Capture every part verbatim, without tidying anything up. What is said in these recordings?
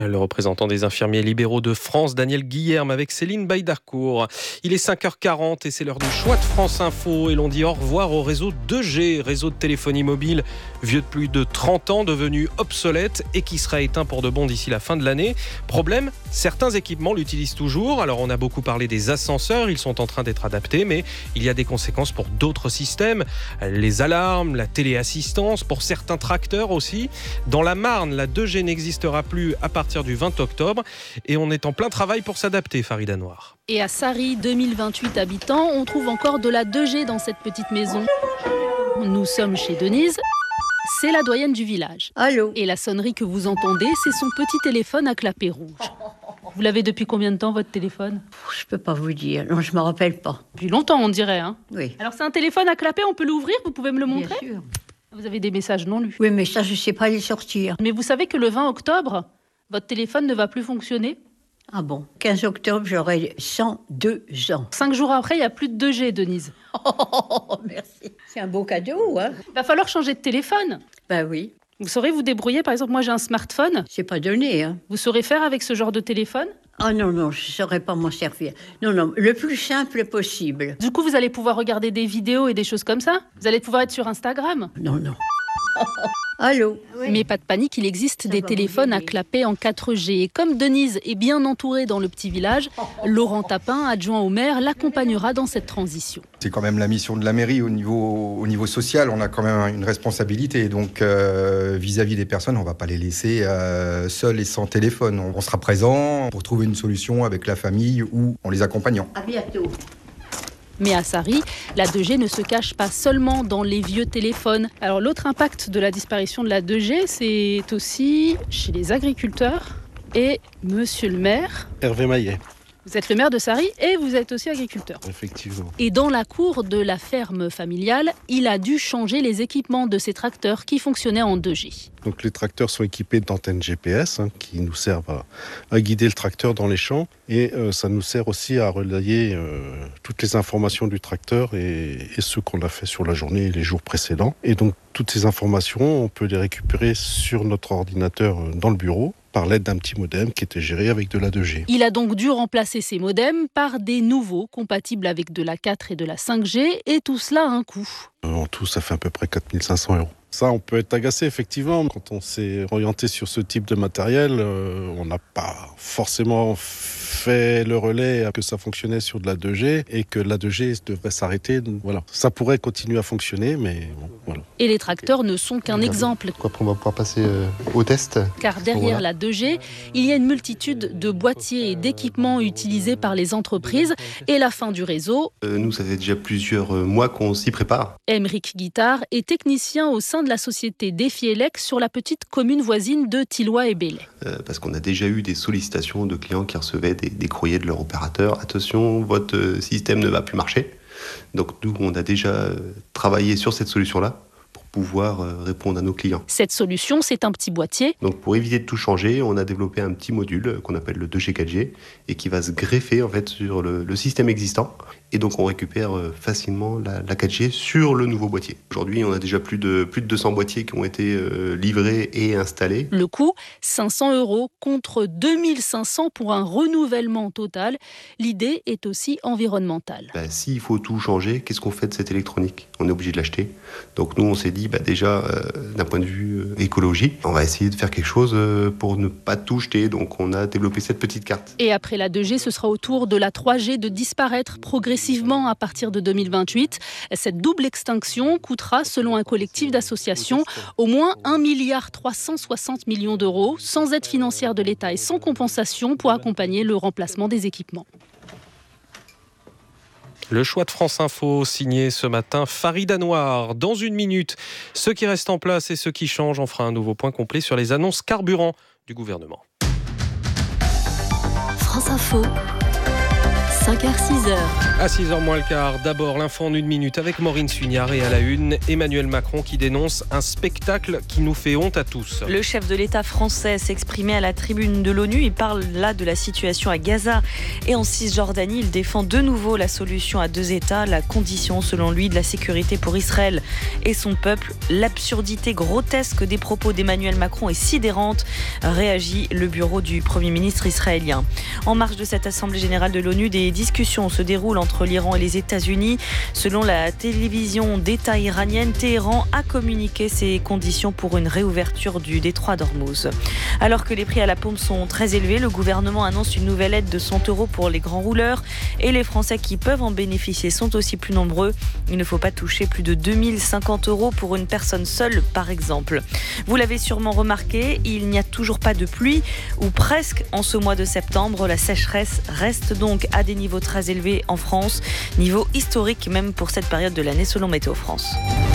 Le représentant des infirmiers libéraux de France, Daniel Guillerme, avec Céline Baïdarcourt. Il est cinq heures quarante et c'est l'heure du choix de France Info. Et l'on dit au revoir au réseau deux G, réseau de téléphonie mobile vieux de plus de trente ans, devenu obsolète et qui sera éteint pour de bon d'ici la fin de l'année. Problème, certains équipements l'utilisent toujours. Alors on a beaucoup parlé des ascenseurs, ils sont en train d'être adaptés, mais il y a des conséquences pour d'autres systèmes. Les alarmes, la téléassistance, pour certains tracteurs aussi. Dans la Marne, la deux G n'existera plus à partir du vingt octobre et on est en plein travail pour s'adapter, Farida Noir. Et à Sarry, deux mille vingt-huit habitants, on trouve encore de la deux G dans cette petite maison. Nous sommes chez Denise, c'est la doyenne du village. Allô ? Et la sonnerie que vous entendez, c'est son petit téléphone à clapet rouge. Vous l'avez depuis combien de temps, votre téléphone ? Je peux pas vous dire, non, je me rappelle pas. Depuis longtemps, on dirait. Hein ? Oui. Alors c'est un téléphone à clapet, on peut l'ouvrir, vous pouvez me le montrer ? Bien sûr. Vous avez des messages non lus. Oui, mais ça, je sais pas les sortir. Mais vous savez que le vingt octobre, votre téléphone ne va plus fonctionner ? Ah bon ? quinze octobre, j'aurai cent deux ans. Cinq jours après, il n'y a plus de deux G, Denise. Oh, merci. C'est un beau cadeau, hein ? Il va falloir changer de téléphone. Ben oui. Vous saurez vous débrouiller, par exemple, moi j'ai un smartphone. C'est pas donné, hein ? Vous saurez faire avec ce genre de téléphone ? Ah non, non, je saurais pas m'en servir. Non, non, le plus simple possible. Du coup, vous allez pouvoir regarder des vidéos et des choses comme ça ? Vous allez pouvoir être sur Instagram ? Non, non. Allô ? Mais pas de panique, il existe Ça des va téléphones à m'aider. clapet en quatre G. Et comme Denise est bien entourée dans le petit village, Laurent Tapin, adjoint au maire, l'accompagnera dans cette transition. C'est quand même la mission de la mairie au niveau, au niveau social. On a quand même une responsabilité. Donc, euh, vis-à-vis des personnes, on ne va pas les laisser euh, seuls et sans téléphone. On, on sera présent pour trouver une solution avec la famille ou en les accompagnant. À bientôt. Mais à Sarry, la deux G ne se cache pas seulement dans les vieux téléphones. Alors l'autre impact de la disparition de la deux G, c'est aussi chez les agriculteurs. Et monsieur le maire, Hervé Maillet, vous êtes le maire de Sarry et vous êtes aussi agriculteur. effectivement. Et dans la cour de la ferme familiale, il a dû changer les équipements de ses tracteurs qui fonctionnaient en deux G. Donc les tracteurs sont équipés d'antennes G P S hein, qui nous servent à, à guider le tracteur dans les champs et euh, ça nous sert aussi à relayer euh, toutes les informations du tracteur et, et ce qu'on a fait sur la journée et les jours précédents. Et donc toutes ces informations, on peut les récupérer sur notre ordinateur euh, dans le bureau par l'aide d'un petit modem qui était géré avec de la deux G. Il a donc dû remplacer ces modems par des nouveaux compatibles avec de la quatre et de la cinq G et tout cela a un coût. Euh, en tout, ça fait à peu près quatre mille cinq cents euros. Ça, on peut être agacé, effectivement. Quand on s'est orienté sur ce type de matériel, euh, on n'a pas forcément fait le relais que ça fonctionnait sur de la deux G et que la deux G devrait s'arrêter. Donc, voilà. Ça pourrait continuer à fonctionner, mais bon, voilà. Et les tracteurs ne sont qu'un exemple, Quoi, on va pouvoir passer euh, au test. car derrière Voilà. la deux G, il y a une multitude de boîtiers et d'équipements utilisés par les entreprises et la fin du réseau. Euh, nous, ça fait déjà plusieurs euh, mois qu'on s'y prépare. Émeric Guittard est technicien au sein de la société Defielec sur la petite commune voisine de Tilloy et Belley. Euh, parce qu'on a déjà eu des sollicitations de clients qui recevaient des, des courriers de leur opérateur. Attention, votre euh, système ne va plus marcher. Donc nous, on a déjà euh, travaillé sur cette solution-là pour pouvoir euh, répondre à nos clients. Cette solution, c'est un petit boîtier. Donc pour éviter de tout changer, on a développé un petit module euh, qu'on appelle le deux G quatre G et qui va se greffer en fait sur le, le système existant. Et donc on récupère euh, facilement la, la quatre G sur le nouveau boîtier. Aujourd'hui, on a déjà plus de, plus de deux cents boîtiers qui ont été euh, livrés et installés. Le coût, cinq cents euros contre deux mille cinq cents pour un renouvellement total. L'idée est aussi environnementale. Bah, s'il faut tout changer, qu'est-ce qu'on fait de cette électronique ? On est obligé de l'acheter. Donc nous, on s'est dit, bah, déjà, euh, d'un point de vue euh, écologie, on va essayer de faire quelque chose euh, pour ne pas tout jeter. Donc on a développé cette petite carte. Et après la deux G, ce sera au tour de la trois G de disparaître progressivement à partir de deux mille vingt-huit. Cette double extinction coûtera, selon un collectif d'associations, au moins un milliard trois cent soixante millions d'euros, sans aide financière de l'État et sans compensation pour accompagner le remplacement des équipements. Le choix de France Info, signé ce matin Farida Noir. Dans une minute, ceux qui restent en place et ceux qui changent, on fera un nouveau point complet sur les annonces carburant du gouvernement. France Info. cinq heures six heures. À six heures moins le quart, d'abord l'info en une minute avec Maureen Sugnard et à la une, Emmanuel Macron qui dénonce un spectacle qui nous fait honte à tous. Le chef de l'État français s'exprimait à la tribune de l'ONU. Il parle là de la situation à Gaza et en Cisjordanie. Il défend de nouveau la solution à deux États, la condition selon lui de la sécurité pour Israël et son peuple. L'absurdité grotesque des propos d'Emmanuel Macron est sidérante, réagit le bureau du Premier ministre israélien. En marge de cette Assemblée générale de l'ONU, des discussions se déroulent entre l'Iran et les États-Unis. Selon la télévision d'État iranienne, Téhéran a communiqué ses conditions pour une réouverture du détroit d'Ormuz. Alors que les prix à la pompe sont très élevés, le gouvernement annonce une nouvelle aide de cent euros pour les grands rouleurs et les Français qui peuvent en bénéficier sont aussi plus nombreux. Il ne faut pas toucher plus de deux mille cinquante euros pour une personne seule, par exemple. Vous l'avez sûrement remarqué, il n'y a toujours pas de pluie, ou presque, en ce mois de septembre. La sécheresse reste donc à des niveaux très élevés en France, niveau historique même pour cette période de l'année selon Météo France.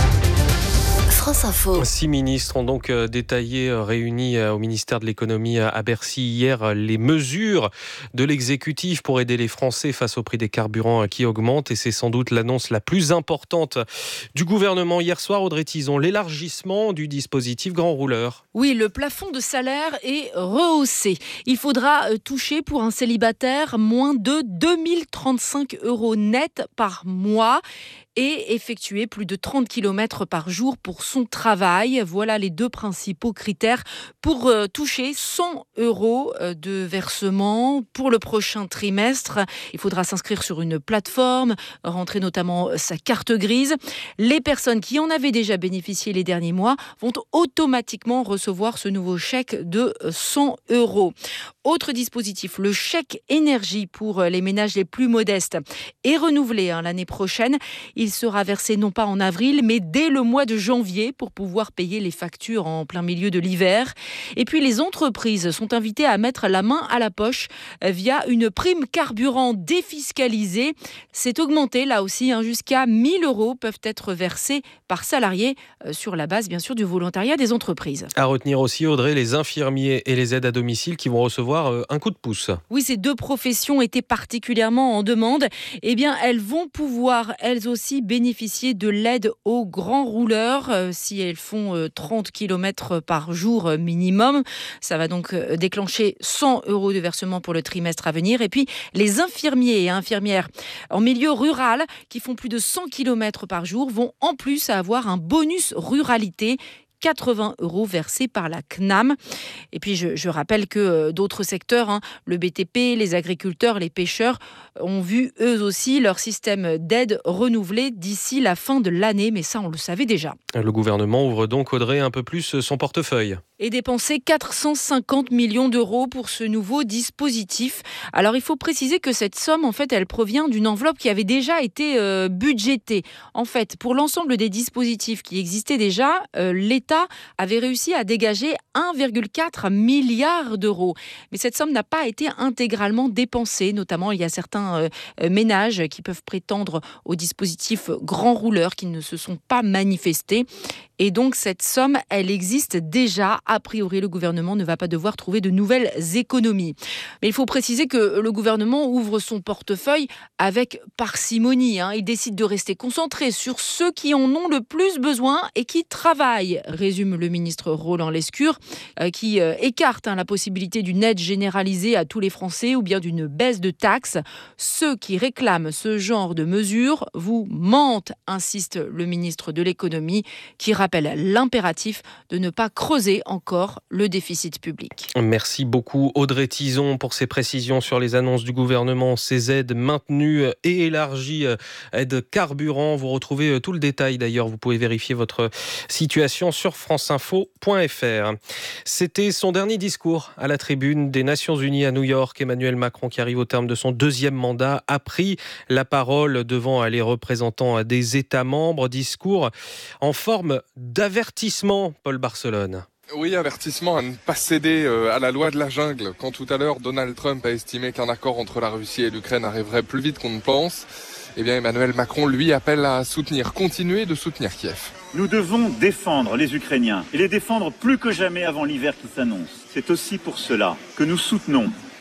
France Info. Six ministres ont donc détaillé, réunis au ministère de l'économie à Bercy hier, les mesures de l'exécutif pour aider les Français face au prix des carburants qui augmente. Et c'est sans doute l'annonce la plus importante du gouvernement hier soir, Audrey Tizon, l'élargissement du dispositif grand rouleur. Oui, le plafond de salaire est rehaussé. Il faudra toucher pour un célibataire moins de deux mille trente-cinq euros net par mois et effectuer plus de trente kilomètres par jour pour son travail. Voilà les deux principaux critères pour euh, toucher cent euros de versement pour le prochain trimestre. Il faudra s'inscrire sur une plateforme, rentrer notamment sa carte grise. Les personnes qui en avaient déjà bénéficié les derniers mois vont automatiquement recevoir ce nouveau chèque de cent euros. Autre dispositif, le chèque énergie pour les ménages les plus modestes est renouvelé hein, l'année prochaine. Il sera versé non pas en avril, mais dès le mois de janvier pour pouvoir payer les factures en plein milieu de l'hiver. Et puis les entreprises sont invitées à mettre la main à la poche via une prime carburant défiscalisée. C'est augmenté là aussi, hein, jusqu'à mille euros peuvent être versés par salarié euh, sur la base bien sûr du volontariat des entreprises. À retenir aussi, Audrey, les infirmiers et les aides à domicile qui vont recevoir un coup de pouce. Oui, ces deux professions étaient particulièrement en demande. Eh bien, elles vont pouvoir, elles aussi, bénéficier de l'aide aux grands rouleurs euh, si elles font euh, trente kilomètres par jour euh, minimum. Ça va donc euh, déclencher cent euros de versement pour le trimestre à venir. Et puis, les infirmiers et infirmières en milieu rural qui font plus de cent kilomètres par jour vont en plus avoir un bonus ruralité. quatre-vingts euros versés par la C N A M. Et puis, je, je rappelle que euh, d'autres secteurs, hein, le B T P, les agriculteurs, les pêcheurs, ont vu eux aussi leur système d'aide renouvelé d'ici la fin de l'année. Mais ça, on le savait déjà. Le gouvernement ouvre donc, Audrey, un peu plus son portefeuille. Et dépenser quatre cent cinquante millions d'euros pour ce nouveau dispositif. Alors, il faut préciser que cette somme, en fait, elle provient d'une enveloppe qui avait déjà été euh, budgétée. En fait, pour l'ensemble des dispositifs qui existaient déjà, euh, l'État avait réussi à dégager un virgule quatre milliard d'euros. Mais cette somme n'a pas été intégralement dépensée. Notamment, il y a certains euh, ménages qui peuvent prétendre au dispositif grand rouleur qui ne se sont pas manifestés. Et donc, cette somme, elle existe déjà. A priori, le gouvernement ne va pas devoir trouver de nouvelles économies. Mais il faut préciser que le gouvernement ouvre son portefeuille avec parcimonie. Hein. Il décide de rester concentré sur ceux qui en ont le plus besoin et qui travaillent, résume le ministre Roland Lescure, euh, qui euh, écarte hein, la possibilité d'une aide généralisée à tous les Français ou bien d'une baisse de taxes. Ceux qui réclament ce genre de mesures vous mentent, insiste le ministre de l'économie, qui rappelle l'impératif de ne pas creuser encore le déficit public. Merci beaucoup Audrey Tizon pour ces précisions sur les annonces du gouvernement, ces aides maintenues et élargies, aides carburant. Vous retrouvez tout le détail d'ailleurs, vous pouvez vérifier votre situation sur franceinfo point f r. C'était son dernier discours à la tribune des Nations Unies à New York. Emmanuel Macron, qui arrive au terme de son deuxième mandat, a pris la parole devant les représentants des États membres. Discours en forme d'avertissement, Paul Barcelone. Oui, avertissement à ne pas céder à la loi de la jungle. Quand tout à l'heure, Donald Trump a estimé qu'un accord entre la Russie et l'Ukraine arriverait plus vite qu'on ne pense, eh bien Emmanuel Macron, lui, appelle à soutenir, continuer de soutenir Kiev. Nous devons défendre les Ukrainiens et les défendre plus que jamais avant l'hiver qui s'annonce. C'est aussi pour cela que nous soutenons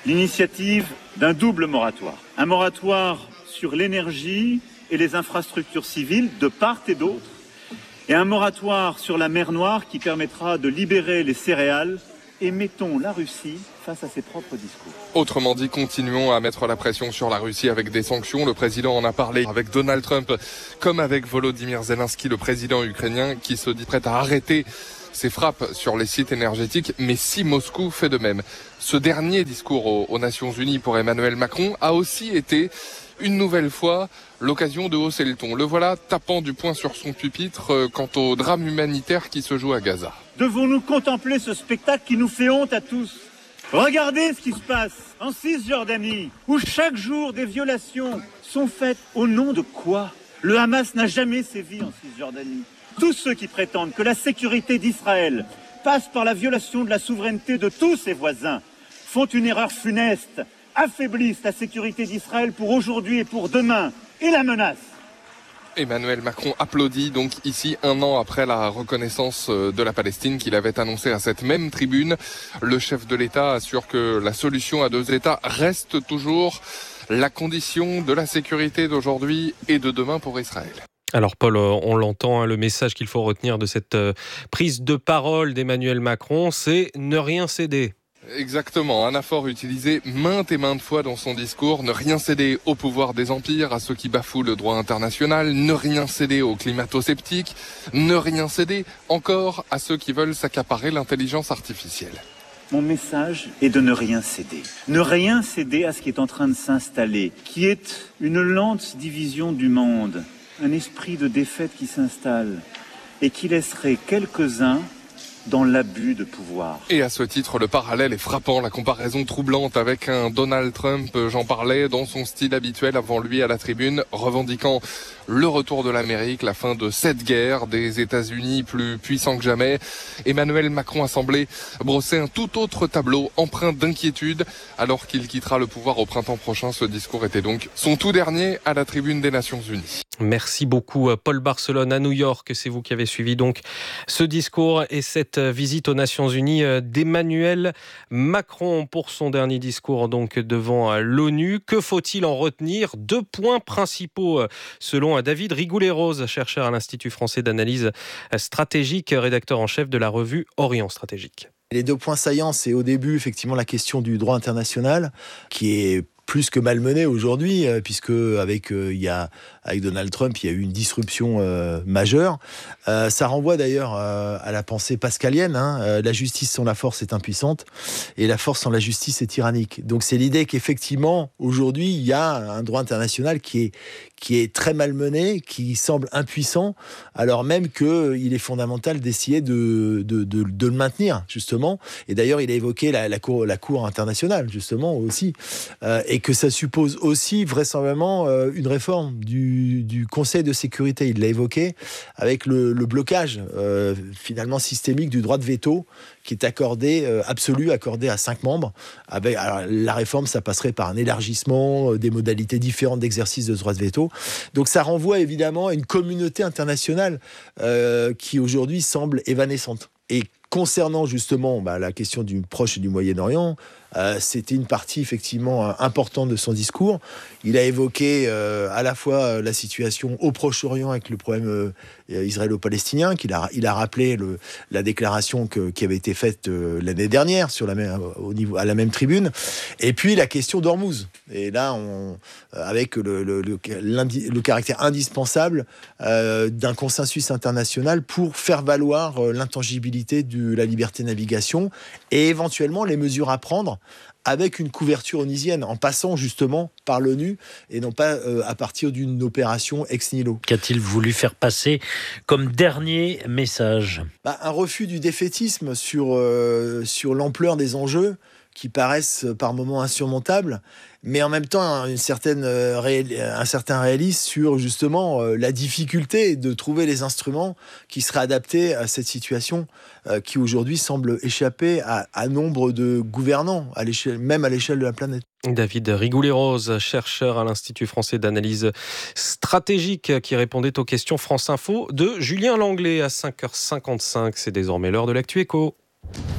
l'initiative d'un double moratoire. Un moratoire sur l'énergie et les infrastructures civiles de part et d'autre, et un moratoire sur la mer Noire qui permettra de libérer les céréales. Et mettons la Russie face à ses propres discours. Autrement dit, continuons à mettre la pression sur la Russie avec des sanctions. Le président en a parlé avec Donald Trump, comme avec Volodymyr Zelensky, le président ukrainien, qui se dit prêt à arrêter ses frappes sur les sites énergétiques, mais si Moscou fait de même. Ce dernier discours aux, aux Nations Unies pour Emmanuel Macron a aussi été une nouvelle fois l'occasion de hausser le ton. Le voilà tapant du poing sur son pupitre euh, quant au drame humanitaire qui se joue à Gaza. Devons-nous contempler ce spectacle qui nous fait honte à tous ? Regardez ce qui se passe en Cisjordanie, où chaque jour des violations sont faites. Au nom de quoi ? Le Hamas n'a jamais sévi en Cisjordanie. Tous ceux qui prétendent que la sécurité d'Israël passe par la violation de la souveraineté de tous ses voisins font une erreur funeste, affaiblissent la sécurité d'Israël pour aujourd'hui et pour demain, et la menace. Emmanuel Macron applaudit donc ici un an après la reconnaissance de la Palestine qu'il avait annoncée à cette même tribune. Le chef de l'État assure que la solution à deux États reste toujours la condition de la sécurité d'aujourd'hui et de demain pour Israël. Alors Paul, on l'entend, le message qu'il faut retenir de cette prise de parole d'Emmanuel Macron, c'est ne rien céder. Exactement, anaphore utilisé maintes et maintes fois dans son discours, ne rien céder au pouvoir des empires, à ceux qui bafouent le droit international, ne rien céder aux climato-sceptiques, ne rien céder encore à ceux qui veulent s'accaparer l'intelligence artificielle. Mon message est de ne rien céder. Ne rien céder à ce qui est en train de s'installer, qui est une lente division du monde, un esprit de défaite qui s'installe et qui laisserait quelques-uns dans l'abus de pouvoir. Et à ce titre, le parallèle est frappant, la comparaison troublante avec un Donald Trump, j'en parlais, dans son style habituel avant lui à la tribune, revendiquant le retour de l'Amérique, la fin de cette guerre, des États-Unis plus puissants que jamais. Emmanuel Macron a semblé brosser un tout autre tableau, empreint d'inquiétude, alors qu'il quittera le pouvoir au printemps prochain. Ce discours était donc son tout dernier à la tribune des Nations Unies. Merci beaucoup Paul Barcelone à New York. C'est vous qui avez suivi donc ce discours et cette visite aux Nations Unies d'Emmanuel Macron pour son dernier discours donc devant l'ONU. Que faut-il en retenir ? Deux points principaux selon David Rigoulet-Rose, chercheur à l'Institut français d'analyse stratégique, rédacteur en chef de la revue Orient Stratégique. Les deux points saillants, c'est au début effectivement la question du droit international qui est plus que malmené aujourd'hui, euh, puisque avec, euh, il y a, avec Donald Trump, il y a eu une disruption euh, majeure. Euh, ça renvoie d'ailleurs euh, à la pensée pascalienne. Hein, euh, la justice sans la force est impuissante, et la force sans la justice est tyrannique. Donc c'est l'idée qu'effectivement, aujourd'hui, il y a un droit international qui est, qui est très malmené, qui semble impuissant, alors même qu'il est fondamental d'essayer de, de, de, de le maintenir, justement. Et d'ailleurs, il a évoqué la, la, cour, la Cour internationale, justement, aussi. Euh, et que ça suppose aussi, vraisemblablement, euh, une réforme du, du Conseil de sécurité. Il l'a évoqué, avec le, le blocage, euh, finalement, systémique du droit de veto, qui est accordé, euh, absolu, accordé à cinq membres. Avec, alors, la réforme, ça passerait par un élargissement, euh, des modalités différentes d'exercice de ce droit de veto. Donc ça renvoie évidemment à une communauté internationale euh, qui aujourd'hui semble évanescente. Et concernant justement bah, la question du Proche et du Moyen-Orient, euh, c'était une partie effectivement importante de son discours. Il a évoqué euh, à la fois la situation au Proche-Orient avec le problème euh, israélo-palestinien, qu'il a, il a rappelé le, la déclaration que, qui avait été faite euh, l'année dernière sur la même, au niveau, à la même tribune, et puis la question d'Ormuz. Et là, on, avec le, le, le, le caractère indispensable euh, d'un consensus international pour faire valoir euh, l'intangibilité de la liberté de navigation et éventuellement les mesures à prendre avec une couverture onisienne, en passant justement par l'ONU et non pas euh, à partir d'une opération ex nihilo. Qu'a-t-il voulu faire passer comme dernier message ? Bah, un refus du défaitisme sur, euh, sur l'ampleur des enjeux qui paraissent par moments insurmontables, mais en même temps une certaine, euh, réel, un certain réalisme sur justement euh, la difficulté de trouver les instruments qui seraient adaptés à cette situation euh, qui aujourd'hui semble échapper à, à nombre de gouvernants, à l'échelle, même à l'échelle de la planète. David Rigoulet-Rose, chercheur à l'Institut français d'analyse stratégique, qui répondait aux questions France Info de Julien Langlais à cinq heures cinquante-cinq. C'est désormais l'heure de l'actu éco.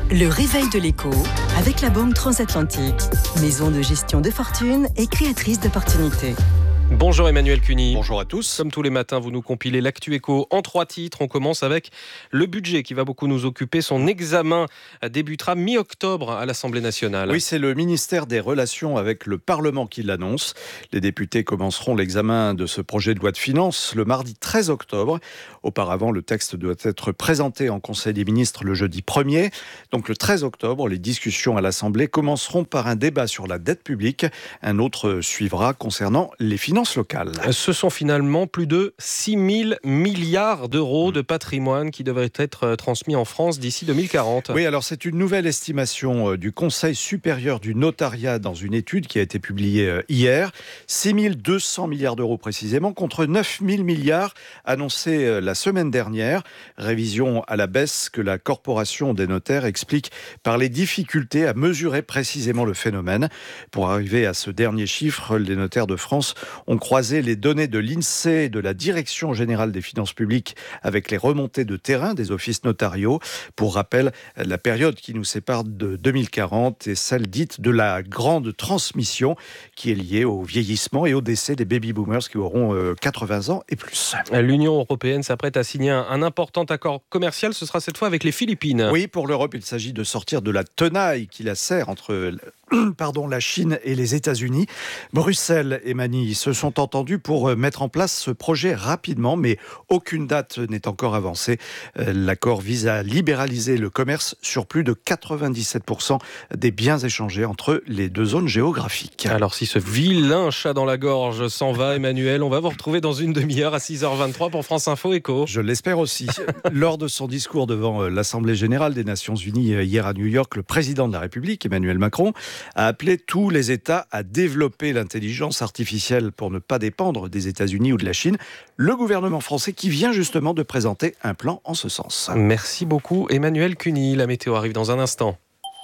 Le réveil de l'écho avec la Banque Transatlantique, maison de gestion de fortune et créatrice d'opportunités. Bonjour Emmanuel Cuny. Bonjour à tous. Comme tous les matins, vous nous compilez l'actu éco en trois titres. On commence avec le budget qui va beaucoup nous occuper. Son examen débutera mi-octobre à l'Assemblée nationale. Oui, c'est le ministère des Relations avec le Parlement qui l'annonce. Les députés commenceront l'examen de ce projet de loi de finances le mardi treize octobre. Auparavant, le texte doit être présenté en Conseil des ministres le jeudi premier. Donc le treize octobre, les discussions à l'Assemblée commenceront par un débat sur la dette publique. Un autre suivra concernant les finances locales. Ce sont finalement plus de six mille milliards d'euros de patrimoine qui devraient être transmis en France d'ici deux mille quarante. Oui, alors c'est une nouvelle estimation du Conseil supérieur du notariat dans une étude qui a été publiée hier. six mille deux cents milliards d'euros précisément contre neuf mille milliards annoncés la semaine dernière. Révision à la baisse que la Corporation des notaires explique par les difficultés à mesurer précisément le phénomène. Pour arriver à ce dernier chiffre, les notaires de France ont croisé les données de l'INSEE et de la Direction générale des finances publiques avec les remontées de terrain des offices notariaux. Pour rappel, la période qui nous sépare de deux mille quarante est celle dite de la grande transmission qui est liée au vieillissement et au décès des baby-boomers qui auront quatre-vingts ans et plus. L'Union européenne s'apprête à signer un important accord commercial. Ce sera cette fois avec les Philippines. Oui, pour l'Europe, il s'agit de sortir de la tenaille qui la sert entre pardon, la Chine et les États-Unis. Bruxelles et Manille se sont entendus pour mettre en place ce projet rapidement, mais aucune date n'est encore avancée. L'accord vise à libéraliser le commerce sur plus de quatre-vingt-dix-sept pour cent des biens échangés entre les deux zones géographiques. Alors si ce vilain chat dans la gorge s'en va, Emmanuel, on va vous retrouver dans une demi-heure à six heures vingt-trois pour France Info Éco. Je l'espère aussi. Lors de son discours devant l'Assemblée générale des Nations Unies hier à New York, le président de la République, Emmanuel Macron, a appelé tous les États à développer l'intelligence artificielle pour ne pas dépendre des États-Unis ou de la Chine. Le gouvernement français qui vient justement de présenter un plan en ce sens. Merci beaucoup Emmanuel Cuny. La météo arrive dans un instant.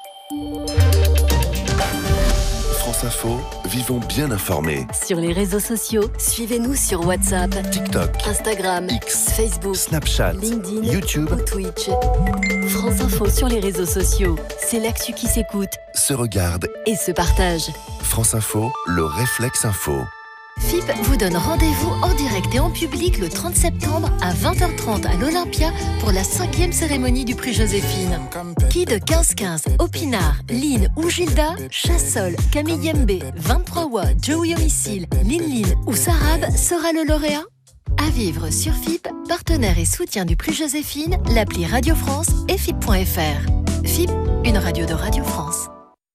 France Info, vivons bien informés. Sur les réseaux sociaux, suivez-nous sur WhatsApp, TikTok, Instagram, X, Facebook, Snapchat, LinkedIn, YouTube ou Twitch. France Info sur les réseaux sociaux, c'est l'actu qui s'écoute, se regarde et se partage. France Info, le réflexe info. F I P vous donne rendez-vous en direct et en public le trente septembre à vingt heures trente à l'Olympia pour la cinquième cérémonie du prix Joséphine. Qui de quinze quinze, Opinard, Lynn ou Gilda, Chassol, Camille Yembe, vingt-trois Wa, Joey Homicile, Lynn Lynn ou Sarab sera le lauréat? À vivre sur F I P, partenaire et soutien du prix Joséphine, l'appli Radio France et F I P point F R. F I P, une radio de Radio France.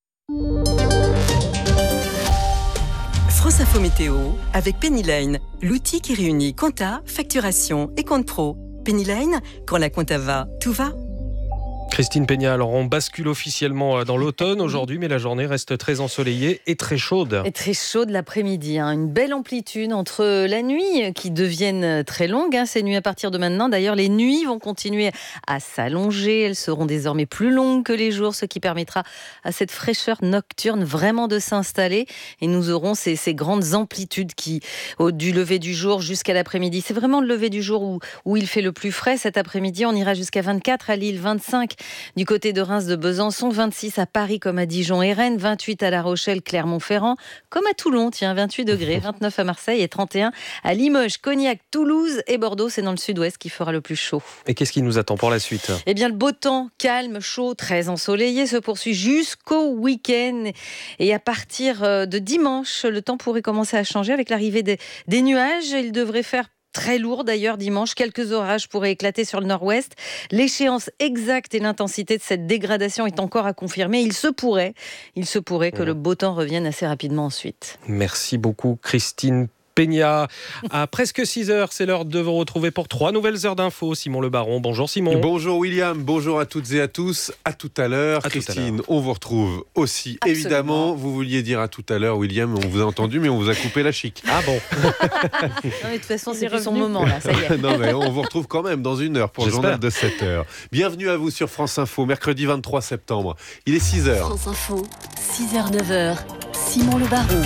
France Info Météo avec Pennyline, l'outil qui réunit compta, facturation et compte pro. Pennyline, quand la compta va, tout va. Christine Peña, alors on bascule officiellement dans l'automne aujourd'hui, mais la journée reste très ensoleillée et très chaude. Et très chaude l'après-midi, hein. Une belle amplitude entre la nuit qui deviennent très longues, hein, ces nuits à partir de maintenant. D'ailleurs, les nuits vont continuer à s'allonger, elles seront désormais plus longues que les jours, ce qui permettra à cette fraîcheur nocturne vraiment de s'installer. Et nous aurons ces, ces grandes amplitudes qui, au, du lever du jour jusqu'à l'après-midi. C'est vraiment le lever du jour où, où il fait le plus frais. Cet après-midi, on ira jusqu'à vingt-quatre à Lille, vingt-cinq du côté de Reims, de Besançon, vingt-six à Paris comme à Dijon et Rennes, vingt-huit à La Rochelle, Clermont-Ferrand, comme à Toulon, tiens, vingt-huit degrés, vingt-neuf à Marseille et trente et un à Limoges, Cognac, Toulouse et Bordeaux. C'est dans le sud-ouest qui fera le plus chaud. Et qu'est-ce qui nous attend pour la suite ? Eh bien, le beau temps, calme, chaud, très ensoleillé, se poursuit jusqu'au week-end. Et à partir de dimanche, le temps pourrait commencer à changer avec l'arrivée des, des nuages. Il devrait faire très lourd d'ailleurs dimanche, quelques orages pourraient éclater sur le nord-ouest. L'échéance exacte et l'intensité de cette dégradation est encore à confirmer. Il se pourrait, il se pourrait que mmh. le beau temps revienne assez rapidement ensuite. Merci beaucoup Christine Peña. À presque six heures, c'est l'heure de vous retrouver pour trois nouvelles heures d'infos. Simon Le Baron, bonjour Simon. Bonjour William, bonjour à toutes et à tous. À tout à l'heure. À Christine, tout à l'heure. On vous retrouve aussi. Absolument. Évidemment, vous vouliez dire à tout à l'heure, William, on vous a entendu, mais on vous a coupé la chic. Ah bon. Non, mais de toute façon, c'est plus son moment là, ça y est. Non, mais on vous retrouve quand même dans une heure pour J'espère. le journal de sept heures. Bienvenue à vous sur France Info, mercredi vingt-trois septembre. Il est six heures. France Info, six heures neuf heures. Simon Le Baron.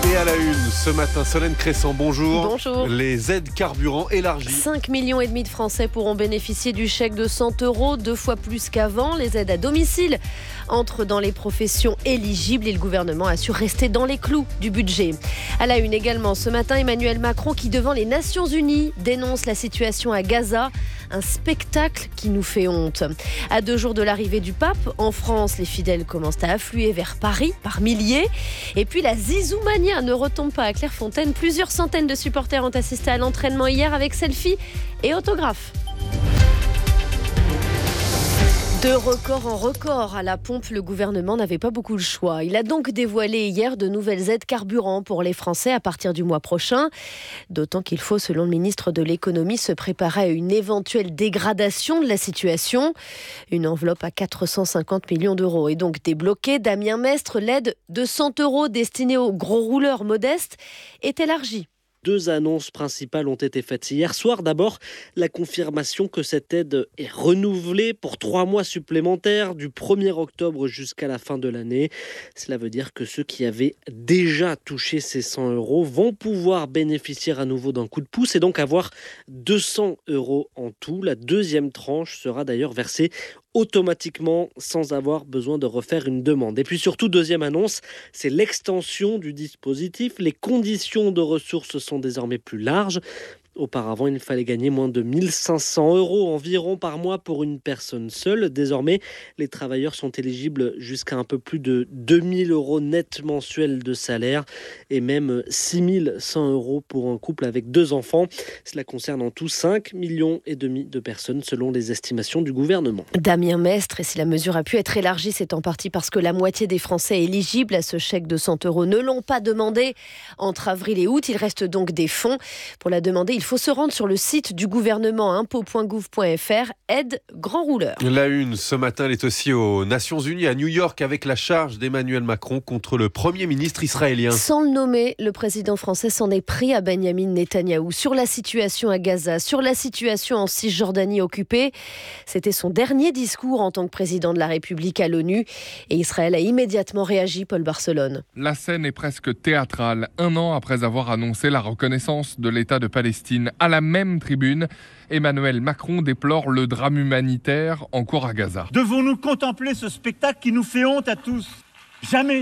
Et à la une, ce matin, Solène Crescent, bonjour. Bonjour. Les aides carburant élargies. cinq millions et demi de Français pourront bénéficier du chèque de cent euros, deux fois plus qu'avant. Les aides à domicile entrent dans les professions éligibles et le gouvernement assure rester dans les clous du budget. À la une également, ce matin, Emmanuel Macron qui, devant les Nations Unies, dénonce la situation à Gaza. Un spectacle qui nous fait honte. À deux jours de l'arrivée du pape, en France, les fidèles commencent à affluer vers Paris par milliers. Et puis la Zizoumania ne retombe pas à Clairefontaine. Plusieurs centaines de supporters ont assisté à l'entraînement hier avec selfie et autographe. De record en record, à la pompe, le gouvernement n'avait pas beaucoup le choix. Il a donc dévoilé hier de nouvelles aides carburant pour les Français à partir du mois prochain. D'autant qu'il faut, selon le ministre de l'économie, se préparer à une éventuelle dégradation de la situation. Une enveloppe à quatre cent cinquante millions d'euros est donc débloquée. Damien Mestre, l'aide de cent euros destinée aux gros rouleurs modestes est élargie. Deux annonces principales ont été faites hier soir. D'abord, la confirmation que cette aide est renouvelée pour trois mois supplémentaires du premier octobre jusqu'à la fin de l'année. Cela veut dire que ceux qui avaient déjà touché ces cent euros vont pouvoir bénéficier à nouveau d'un coup de pouce et donc avoir deux cents euros en tout. La deuxième tranche sera d'ailleurs versée automatiquement sans avoir besoin de refaire une demande. Et puis surtout, deuxième annonce, c'est l'extension du dispositif. Les conditions de ressources sont désormais plus larges. Auparavant, il fallait gagner moins de mille cinq cents euros environ par mois pour une personne seule. Désormais, les travailleurs sont éligibles jusqu'à un peu plus de deux mille euros net mensuels de salaire et même six mille cent euros pour un couple avec deux enfants. Cela concerne en tout cinq millions et demi de personnes selon les estimations du gouvernement. Damien Mestre, et si la mesure a pu être élargie, c'est en partie parce que la moitié des Français éligibles à ce chèque de cent euros ne l'ont pas demandé entre avril et août. Il reste donc des fonds. Pour la demander, il faut se rendre sur le site du gouvernement impôts point gouv point f r, aide grand rouleur. La une, ce matin, elle est aussi aux Nations Unies, à New York, avec la charge d'Emmanuel Macron contre le Premier ministre israélien. Sans le nommer, le président français s'en est pris à Benyamin Netanyahou sur la situation à Gaza, sur la situation en Cisjordanie occupée. C'était son dernier discours en tant que président de la République à l'ONU et Israël a immédiatement réagi, Paul Barcelone. La scène est presque théâtrale. Un an après avoir annoncé la reconnaissance de l'État de Palestine, à la même tribune, Emmanuel Macron déplore le drame humanitaire en cours à Gaza. Devons-nous contempler ce spectacle qui nous fait honte à tous ? Jamais.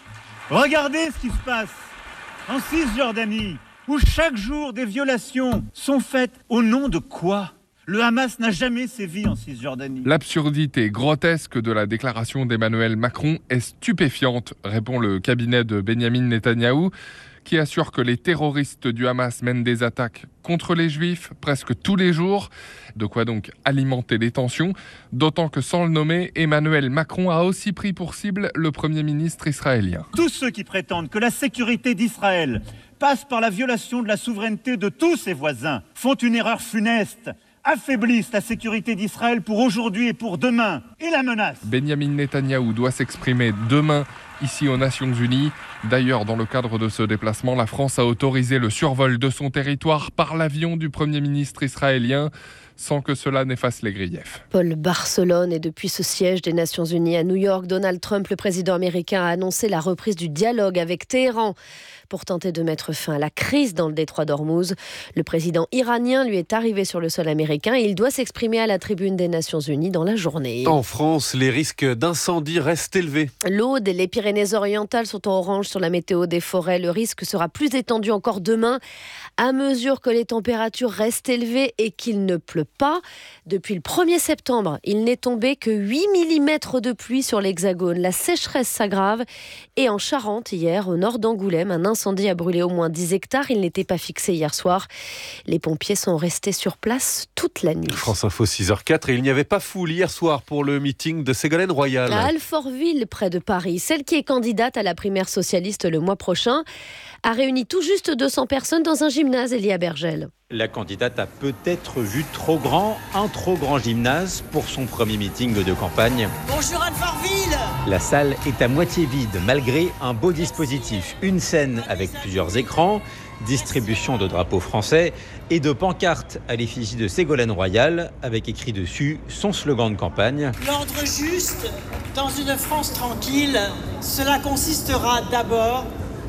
Regardez ce qui se passe en Cisjordanie, où chaque jour des violations sont faites. Au nom de quoi ? Le Hamas n'a jamais sévi en Cisjordanie. L'absurdité grotesque de la déclaration d'Emmanuel Macron est stupéfiante, répond le cabinet de Benyamin Netanyahou, qui assure que les terroristes du Hamas mènent des attaques contre les Juifs presque tous les jours. De quoi donc alimenter les tensions, d'autant que sans le nommer, Emmanuel Macron a aussi pris pour cible le Premier ministre israélien. Tous ceux qui prétendent que la sécurité d'Israël passe par la violation de la souveraineté de tous ses voisins font une erreur funeste, affaiblissent la sécurité d'Israël pour aujourd'hui et pour demain, et la menace. Benyamin Netanyahou doit s'exprimer demain ici aux Nations Unies. D'ailleurs, dans le cadre de ce déplacement, la France a autorisé le survol de son territoire par l'avion du Premier ministre israélien, sans que cela n'efface les griefs. Paul Barcelone, et depuis ce siège des Nations Unies à New York, Donald Trump, le président américain, a annoncé la reprise du dialogue avec Téhéran pour tenter de mettre fin à la crise dans le détroit d'Ormuz. Le président iranien lui est arrivé sur le sol américain et il doit s'exprimer à la tribune des Nations Unies dans la journée. En France, les risques d'incendie restent élevés. L'Aude et les Pyrénées-Orientales sont en orange sur la météo des forêts. Le risque sera plus étendu encore demain à mesure que les températures restent élevées et qu'il ne pleut pas. Depuis le premier septembre, il n'est tombé que huit millimètres de pluie sur l'Hexagone. La sécheresse s'aggrave et en Charente, hier, au nord d'Angoulême, un incendie a brûlé au moins dix hectares. Il n'était pas fixé hier soir. Les pompiers sont restés sur place toute la nuit. France Info six heures quatre et il n'y avait pas foule hier soir pour le meeting de Ségolène Royal. À Alfortville, près de Paris, celle qui est candidate à la primaire socialiste le mois prochain, a réuni tout juste deux cents personnes dans un gymnase, Elia Bergel. La candidate a peut-être vu trop grand, un trop grand gymnase pour son premier meeting de campagne. Bonjour Alfortville. La salle est à moitié vide malgré un beau dispositif. Une scène avec plusieurs écrans, distribution de drapeaux français et de pancartes à l'effigie de Ségolène Royal avec écrit dessus son slogan de campagne. L'ordre juste dans une France tranquille, cela consistera d'abord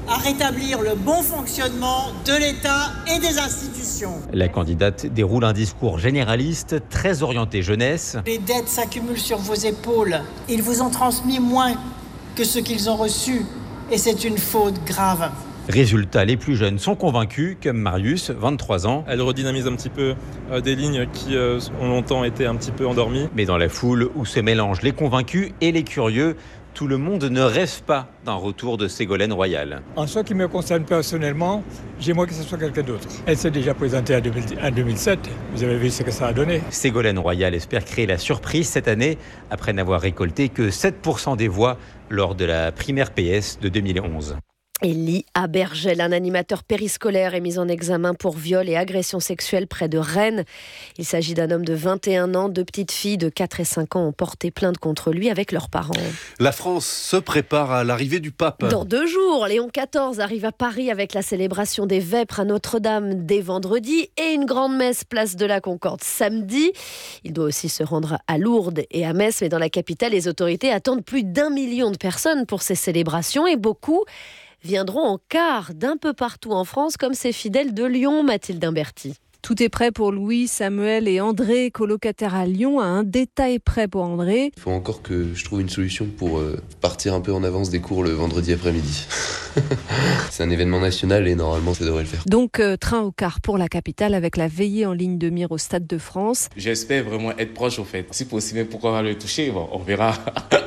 à rétablir le bon fonctionnement de l'État et des institutions. La candidate déroule un discours généraliste, très orienté jeunesse. Les dettes s'accumulent sur vos épaules. Ils vous ont transmis moins que ce qu'ils ont reçu et c'est une faute grave. Résultat, les plus jeunes sont convaincus, comme Marius, vingt-trois ans. Elle redynamise un petit peu euh, des lignes qui euh, ont longtemps été un petit peu endormies. Mais dans la foule où se mélangent les convaincus et les curieux, tout le monde ne rêve pas d'un retour de Ségolène Royal. En ce qui me concerne personnellement, j'aimerais que ce soit quelqu'un d'autre. Elle s'est déjà présentée en deux mille sept, vous avez vu ce que ça a donné. Ségolène Royal espère créer la surprise cette année, après n'avoir récolté que sept pour cent des voix lors de la primaire P S de deux mille onze. Élie Abergel, un animateur périscolaire, est mis en examen pour viol et agression sexuelle près de Rennes. Il s'agit d'un homme de vingt et un ans. Deux petites filles de quatre et cinq ans ont porté plainte contre lui avec leurs parents. La France se prépare à l'arrivée du pape. Dans deux jours, Léon quatorze arrive à Paris avec la célébration des Vêpres à Notre-Dame dès vendredi et une grande messe place de la Concorde samedi. Il doit aussi se rendre à Lourdes et à Metz, mais dans la capitale, les autorités attendent plus d'un million de personnes pour ces célébrations et beaucoup viendront en car d'un peu partout en France, comme ces fidèles de Lyon, Mathilde Imberti. Tout est prêt pour Louis, Samuel et André, colocataires à Lyon, à un détail près pour André. Il faut encore que je trouve une solution pour euh, partir un peu en avance des cours le vendredi après-midi. C'est un événement national et normalement ça devrait le faire. Donc euh, train au car pour la capitale avec la veillée en ligne de mire au Stade de France. J'espère vraiment être proche au fait. Si possible, pourquoi pas le toucher, bon, on verra.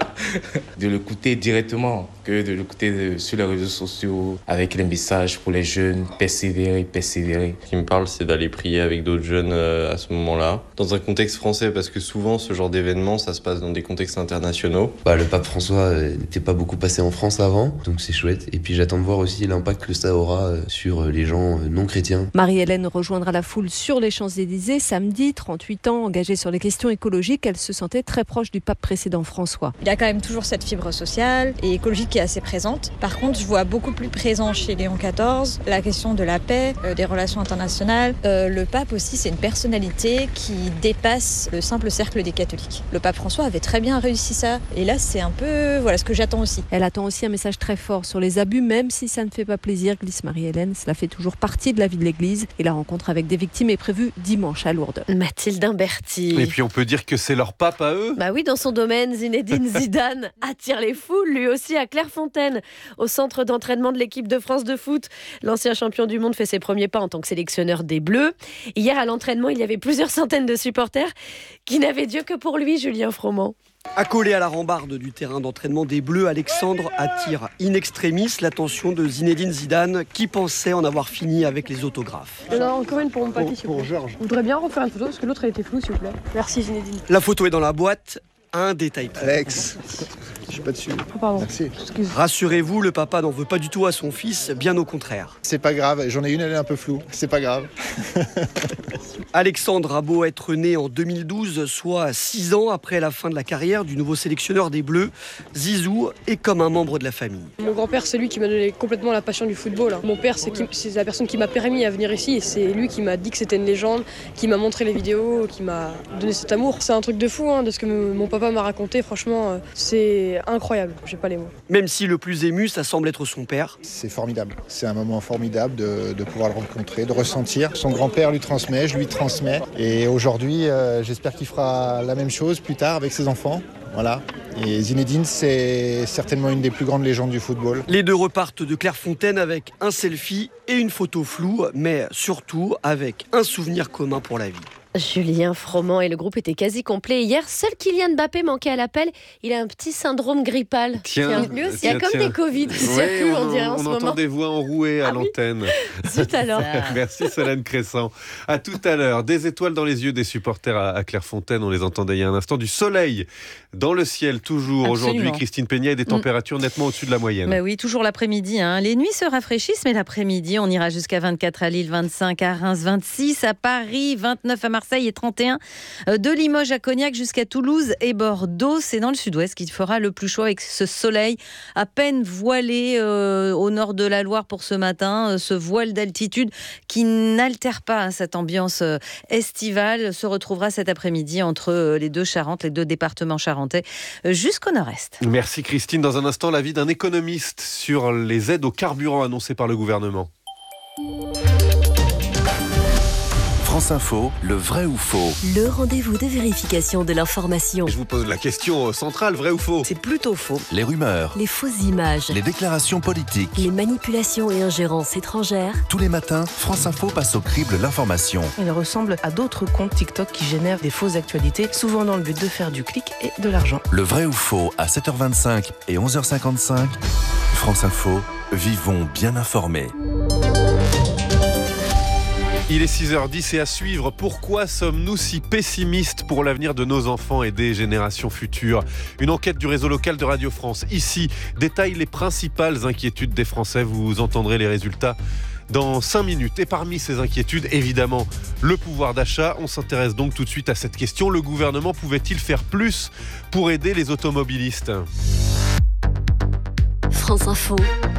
De l'écouter directement que de l'écouter sur les réseaux sociaux avec les messages pour les jeunes, persévérer, persévérer. Ce qui me parle, c'est d'aller prier avec d'autres jeunes à ce moment-là, dans un contexte français, parce que souvent ce genre d'événement, ça se passe dans des contextes internationaux. Bah, le pape François n'était pas beaucoup passé en France avant, donc c'est chouette. Et puis j'attends de voir aussi l'impact que ça aura sur les gens non chrétiens. Marie-Hélène rejoindra la foule sur les Champs-Élysées samedi, trente-huit ans, engagée sur les questions écologiques. Elle se sentait très proche du pape précédent François. Il a quand même toujours cette fibre sociale et écologique qui est assez présente. Par contre, je vois beaucoup plus présent chez Léon quatorze la question de la paix, euh, des relations internationales. Euh, le pape aussi, c'est une personnalité qui dépasse le simple cercle des catholiques. Le pape François avait très bien réussi ça. Et là, c'est un peu voilà ce que j'attends aussi. Elle attend aussi un message très fort sur les abus, même si ça ne fait pas plaisir, glisse Marie-Hélène. Cela fait toujours partie de la vie de l'Église. Et la rencontre avec des victimes est prévue dimanche à Lourdes. Mathilde Imberti. Et puis on peut dire que c'est leur pape à eux. Bah oui, dans son domaine, Zinedine Zidane attire les foules, lui aussi à Clairefontaine, au centre d'entraînement de l'équipe de France de foot. L'ancien champion du monde fait ses premiers pas en tant que sélectionneur des Bleus. Hier, à l'entraînement, il y avait plusieurs centaines de supporters qui n'avaient Dieu que pour lui, Julien Froment. Accolé à la rambarde du terrain d'entraînement des Bleus, Alexandre attire in extremis l'attention de Zinedine Zidane, qui pensait en avoir fini avec les autographes. Il y en a encore une pour mon papier, s'il vous plaît. Georges. Je voudrais bien refaire une photo parce que l'autre a été floue, s'il vous plaît. Merci Zinedine. La photo est dans la boîte. Un détail près. Alex, je suis pas dessus. Oh, pardon. Merci. Excuse. Rassurez-vous, le papa n'en veut pas du tout à son fils, bien au contraire. C'est pas grave, j'en ai une, elle est un peu floue. C'est pas grave. Alexandre a beau être né en deux mille douze, soit six ans après la fin de la carrière du nouveau sélectionneur des Bleus, Zizou est comme un membre de la famille. Mon grand-père, c'est lui qui m'a donné complètement la passion du football. Mon père, c'est, qui, c'est la personne qui m'a permis à venir ici. Et c'est lui qui m'a dit que c'était une légende, qui m'a montré les vidéos, qui m'a donné cet amour. C'est un truc de fou, hein, de ce que me, mon papa m'a raconté. Franchement, c'est incroyable. J'ai pas les mots. Même si le plus ému, ça semble être son père. C'est formidable. C'est un moment formidable de, de pouvoir le rencontrer, de ressentir. Son grand-père lui transmet, je lui transmets. Et aujourd'hui, euh, j'espère qu'il fera la même chose plus tard avec ses enfants. Voilà. Et Zinedine, c'est certainement une des plus grandes légendes du football. Les deux repartent de Clairefontaine avec un selfie et une photo floue, mais surtout avec un souvenir commun pour la vie. Julien Froment et le groupe étaient quasi complets hier. Seul Kylian Mbappé manquait à l'appel. Il a un petit syndrome grippal. Tiens, lui aussi. Tiens, il y a comme tiens. des Covid qui ouais, circulent, on, on dirait en on ce entend moment. des voix enrouées à Ah oui. l'antenne. Zut alors. Merci Solène Crescent. À tout à l'heure. Des étoiles dans les yeux des supporters à, à Clairefontaine. On les entendait il y a un instant. Du soleil dans le ciel toujours. Absolument. Aujourd'hui, Christine Peña, et des températures mm. nettement au-dessus de la moyenne. Bah oui, toujours l'après-midi. Hein. Les nuits se rafraîchissent, mais l'après-midi, on ira jusqu'à vingt-quatre à Lille, vingt-cinq à Reims, vingt-six à Paris, vingt-neuf à Marseille. Marseille et trente et un de Limoges à Cognac jusqu'à Toulouse et Bordeaux. C'est dans le sud-ouest qu'il fera le plus chaud avec ce soleil à peine voilé euh, au nord de la Loire pour ce matin. Ce voile d'altitude qui n'altère pas hein, cette ambiance euh, estivale se retrouvera cet après-midi entre euh, les deux Charentes, les deux départements charentais euh, jusqu'au nord-est. Merci Christine. Dans un instant, l'avis d'un économiste sur les aides au carburant annoncées par le gouvernement. France Info, le vrai ou faux? Le rendez-vous de vérification de l'information. Je vous pose la question centrale, vrai ou faux? C'est plutôt faux. Les rumeurs, Les fausses images, les déclarations politiques, les manipulations et ingérences étrangères. tous les matins, France Info passe au crible l'information. Elle ressemble à d'autres comptes TikTok qui génèrent des fausses actualités, souvent dans le but de faire du clic et de l'argent. Le vrai ou faux à sept heures vingt-cinq et onze heures cinquante-cinq. France Info, vivons bien informés. Il est six heures dix et à suivre, pourquoi sommes-nous si pessimistes pour l'avenir de nos enfants et des générations futures? Une enquête du réseau local de Radio France, ici, détaille les principales inquiétudes des Français. Vous entendrez les résultats dans cinq minutes. Et parmi ces inquiétudes, évidemment, le pouvoir d'achat. On s'intéresse donc tout de suite à cette question. Le gouvernement pouvait-il faire plus pour aider les automobilistes? France Info,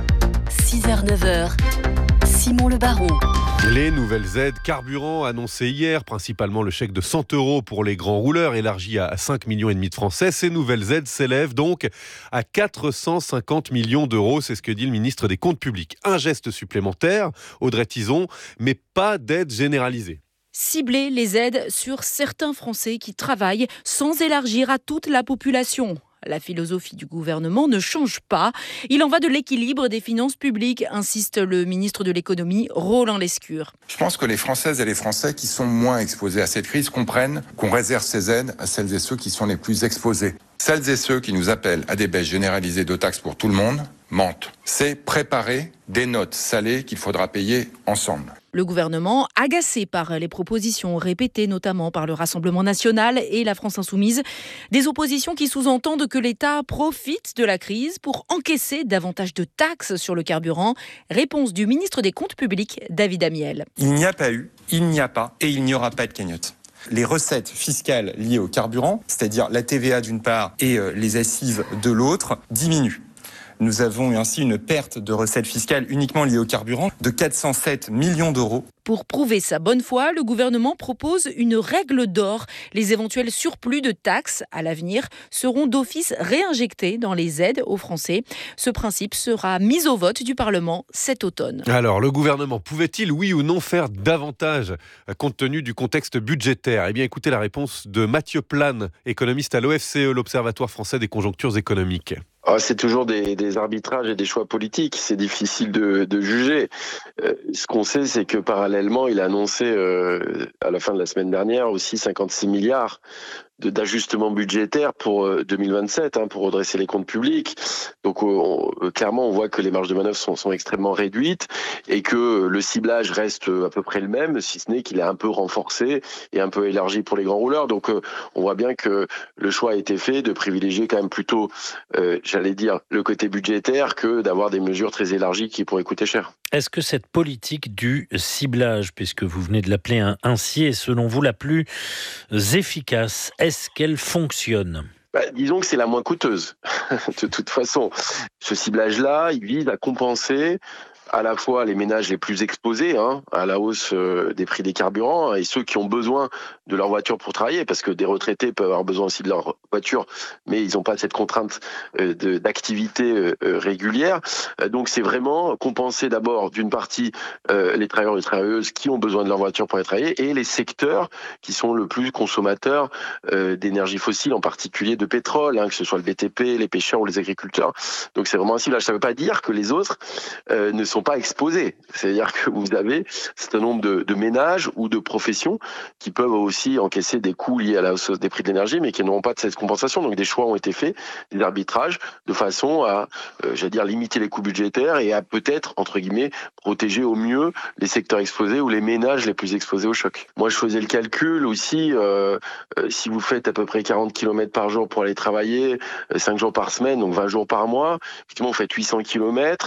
six heures neuf heures. Simon Le Baron. Les nouvelles aides carburant annoncées hier, principalement le chèque de cent euros pour les grands rouleurs, élargi à cinq virgule cinq millions de Français. Ces nouvelles aides s'élèvent donc à quatre cent cinquante millions d'euros. C'est ce que dit le ministre des Comptes publics. Un geste supplémentaire, Audrey Tizon, mais pas d'aide généralisée. Cibler les aides sur certains Français qui travaillent sans élargir à toute la population. La philosophie du gouvernement ne change pas. Il en va de l'équilibre des finances publiques, insiste le ministre de l'économie, Roland Lescure. Je pense que les Françaises et les Français qui sont moins exposés à cette crise comprennent qu'on réserve ces aides à celles et ceux qui sont les plus exposés. Celles et ceux qui nous appellent à des baisses généralisées de taxes pour tout le monde mentent. C'est préparer des notes salées qu'il faudra payer ensemble. Le gouvernement, agacé par les propositions répétées notamment par le Rassemblement national et la France insoumise, des oppositions qui sous-entendent que l'État profite de la crise pour encaisser davantage de taxes sur le carburant. Réponse du ministre des Comptes publics, David Amiel. Il n'y a pas eu, il n'y a pas et il n'y aura pas de cagnotte. Les recettes fiscales liées au carburant, c'est-à-dire la T V A d'une part et les assises de l'autre, diminuent. Nous avons eu ainsi une perte de recettes fiscales uniquement liées au carburant de quatre cent sept millions d'euros. Pour prouver sa bonne foi, le gouvernement propose une règle d'or. Les éventuels surplus de taxes à l'avenir seront d'office réinjectés dans les aides aux Français. Ce principe sera mis au vote du Parlement cet automne. Alors, le gouvernement pouvait-il, oui ou non, faire davantage compte tenu du contexte budgétaire? Eh bien, écoutez la réponse de Mathieu Plane, économiste à l'O F C E, l'Observatoire français des conjonctures économiques. Oh, c'est toujours des, des arbitrages et des choix politiques. C'est difficile de, de juger. Euh, ce qu'on sait, c'est que parallèlement, il a annoncé euh, à la fin de la semaine dernière aussi cinquante-six milliards de, d'ajustement budgétaire pour euh, deux mille vingt-sept, hein, pour redresser les comptes publics. Donc on, euh, clairement, on voit que les marges de manœuvre sont, sont extrêmement réduites et que le ciblage reste à peu près le même, si ce n'est qu'il est un peu renforcé et un peu élargi pour les grands rouleurs. Donc euh, on voit bien que le choix a été fait de privilégier quand même plutôt, euh, j'allais dire, le côté budgétaire que d'avoir des mesures très élargies qui pourraient coûter cher. Est-ce que cette politique du ciblage, puisque vous venez de l'appeler ainsi, est selon vous la plus efficace? Est-ce qu'elle fonctionne? Bah, disons que c'est la moins coûteuse. De toute façon, ce ciblage-là, il vise à compenser à la fois les ménages les plus exposés hein, à la hausse euh, des prix des carburants et ceux qui ont besoin de leur voiture pour travailler, parce que des retraités peuvent avoir besoin aussi de leur voiture, mais ils n'ont pas cette contrainte euh, de, d'activité euh, régulière. Euh, donc c'est vraiment compenser d'abord d'une partie euh, les travailleurs et les travailleuses qui ont besoin de leur voiture pour aller travailler et les secteurs qui sont le plus consommateurs euh, d'énergie fossile, en particulier de pétrole, hein, que ce soit le B T P, les pêcheurs ou les agriculteurs. Donc c'est vraiment un ciblage. Ça ne veut pas dire que les autres euh, ne sont pas exposés. C'est-à-dire que vous avez un certain nombre de, de ménages ou de professions qui peuvent aussi encaisser des coûts liés à la hausse des prix de l'énergie, mais qui n'auront pas de cette compensation. Donc des choix ont été faits, des arbitrages, de façon à, euh, j'allais dire, limiter les coûts budgétaires et à peut-être, entre guillemets, protéger au mieux les secteurs exposés ou les ménages les plus exposés au choc. Moi, je faisais le calcul aussi, euh, euh, si vous faites à peu près quarante kilomètres par jour pour aller travailler, euh, cinq jours par semaine, donc vingt jours par mois, effectivement, vous faites huit cents kilomètres,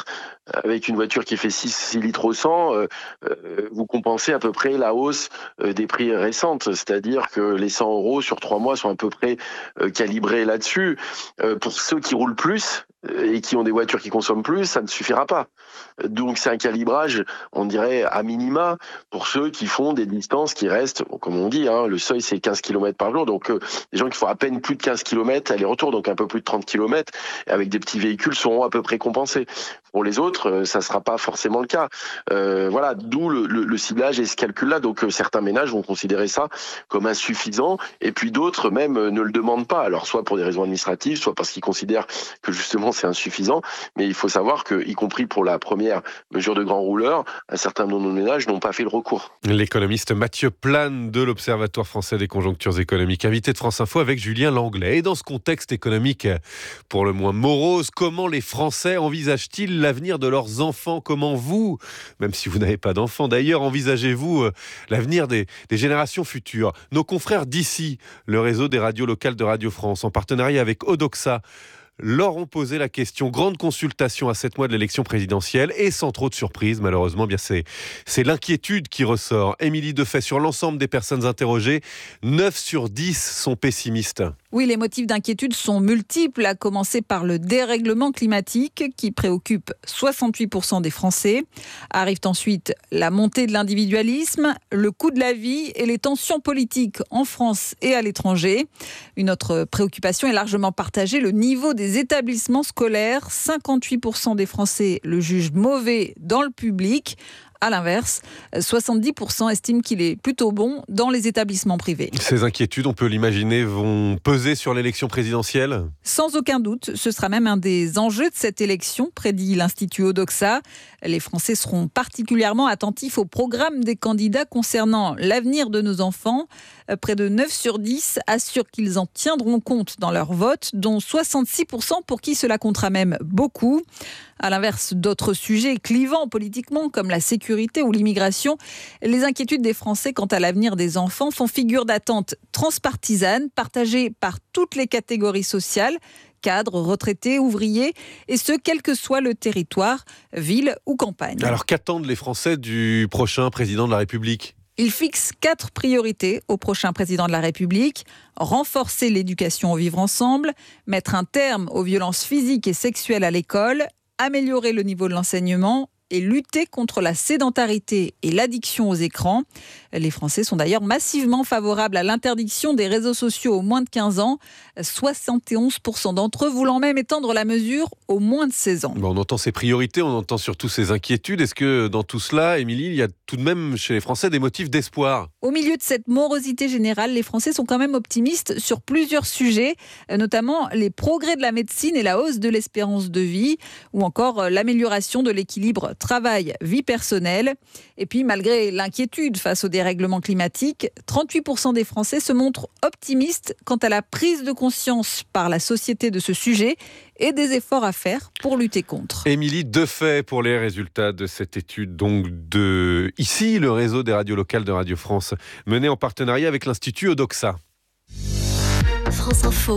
avec une voiture qui fait six litres au cent, euh, euh, vous compensez à peu près la hausse euh, des prix récentes. C'est-à-dire que les cent euros sur trois mois sont à peu près euh, calibrés là-dessus. Euh, pour ceux qui roulent plus et qui ont des voitures qui consomment plus, ça ne suffira pas. Donc c'est un calibrage, on dirait, à minima pour ceux qui font des distances qui restent, comme on dit, hein, le seuil c'est quinze kilomètres par jour, donc euh, les gens qui font à peine plus de quinze kilomètres aller-retour, donc un peu plus de trente kilomètres, avec des petits véhicules seront à peu près compensés. Pour les autres, euh, ça ne sera pas forcément le cas. Euh, voilà, d'où le, le, le ciblage et ce calcul-là. Donc euh, certains ménages vont considérer ça comme insuffisant, et puis d'autres même euh, ne le demandent pas. Alors soit pour des raisons administratives, soit parce qu'ils considèrent que justement c'est insuffisant, mais il faut savoir que, y compris pour la première mesure de grand rouleur, un certain nombre de ménages n'ont pas fait le recours. L'économiste Mathieu Plane de l'Observatoire français des conjonctures économiques, invité de France Info avec Julien Langlais. Et dans ce contexte économique pour le moins morose, comment les Français envisagent-ils l'avenir de leurs enfants? Comment vous, même si vous n'avez pas d'enfants d'ailleurs, envisagez-vous l'avenir des, des générations futures? Nos confrères d'ici, le réseau des radios locales de Radio France, en partenariat avec Odoxa, leur ont posé la question. Grande consultation à sept mois de l'élection présidentielle et sans trop de surprise, malheureusement, bien c'est, c'est l'inquiétude qui ressort. Émilie Defay, sur l'ensemble des personnes interrogées, neuf sur dix sont pessimistes. Oui, les motifs d'inquiétude sont multiples, à commencer par le dérèglement climatique qui préoccupe soixante-huit pour cent des Français. Arrivent ensuite la montée de l'individualisme, le coût de la vie et les tensions politiques en France et à l'étranger. Une autre préoccupation est largement partagée, le niveau des établissements scolaires. cinquante-huit pour cent des Français le jugent mauvais dans le public. À l'inverse, soixante-dix pour cent estiment qu'il est plutôt bon dans les établissements privés. Ces inquiétudes, on peut l'imaginer, vont peser sur l'élection présidentielle ? Sans aucun doute, ce sera même un des enjeux de cette élection, prédit l'Institut Odoxa. Les Français seront particulièrement attentifs au programme des candidats concernant l'avenir de nos enfants. Près de neuf sur dix assurent qu'ils en tiendront compte dans leur vote, dont soixante-six pour cent pour qui cela comptera même beaucoup. À l'inverse d'autres sujets clivants politiquement, comme la sécurité ou l'immigration, les inquiétudes des Français quant à l'avenir des enfants font figure d'attente transpartisane, partagée par toutes les catégories sociales, cadres, retraités, ouvriers, et ce, quel que soit le territoire, ville ou campagne. Alors qu'attendent les Français du prochain président de la République ? Il fixe quatre priorités au prochain président de la République. Renforcer l'éducation au vivre ensemble, mettre un terme aux violences physiques et sexuelles à l'école, améliorer le niveau de l'enseignement et lutter contre la sédentarité et l'addiction aux écrans. Les Français sont d'ailleurs massivement favorables à l'interdiction des réseaux sociaux aux moins de quinze ans, soixante et onze pour cent d'entre eux voulant même étendre la mesure aux moins de seize ans. Bon, on entend ces priorités, on entend surtout ces inquiétudes. Est-ce que dans tout cela, Émilie, il y a tout de même chez les Français des motifs d'espoir ? Au milieu de cette morosité générale, les Français sont quand même optimistes sur plusieurs sujets, notamment les progrès de la médecine et la hausse de l'espérance de vie, ou encore l'amélioration de l'équilibre travail-vie personnelle. Et puis, malgré l'inquiétude face au dérèglement climatique, trente-huit pour cent des Français se montrent optimistes quant à la prise de conscience par la société de ce sujet et des efforts à faire pour lutter contre. Émilie Defay pour les résultats de cette étude, donc de ici, le réseau des radios locales de Radio France, menée en partenariat avec l'Institut Odoxa. France Info.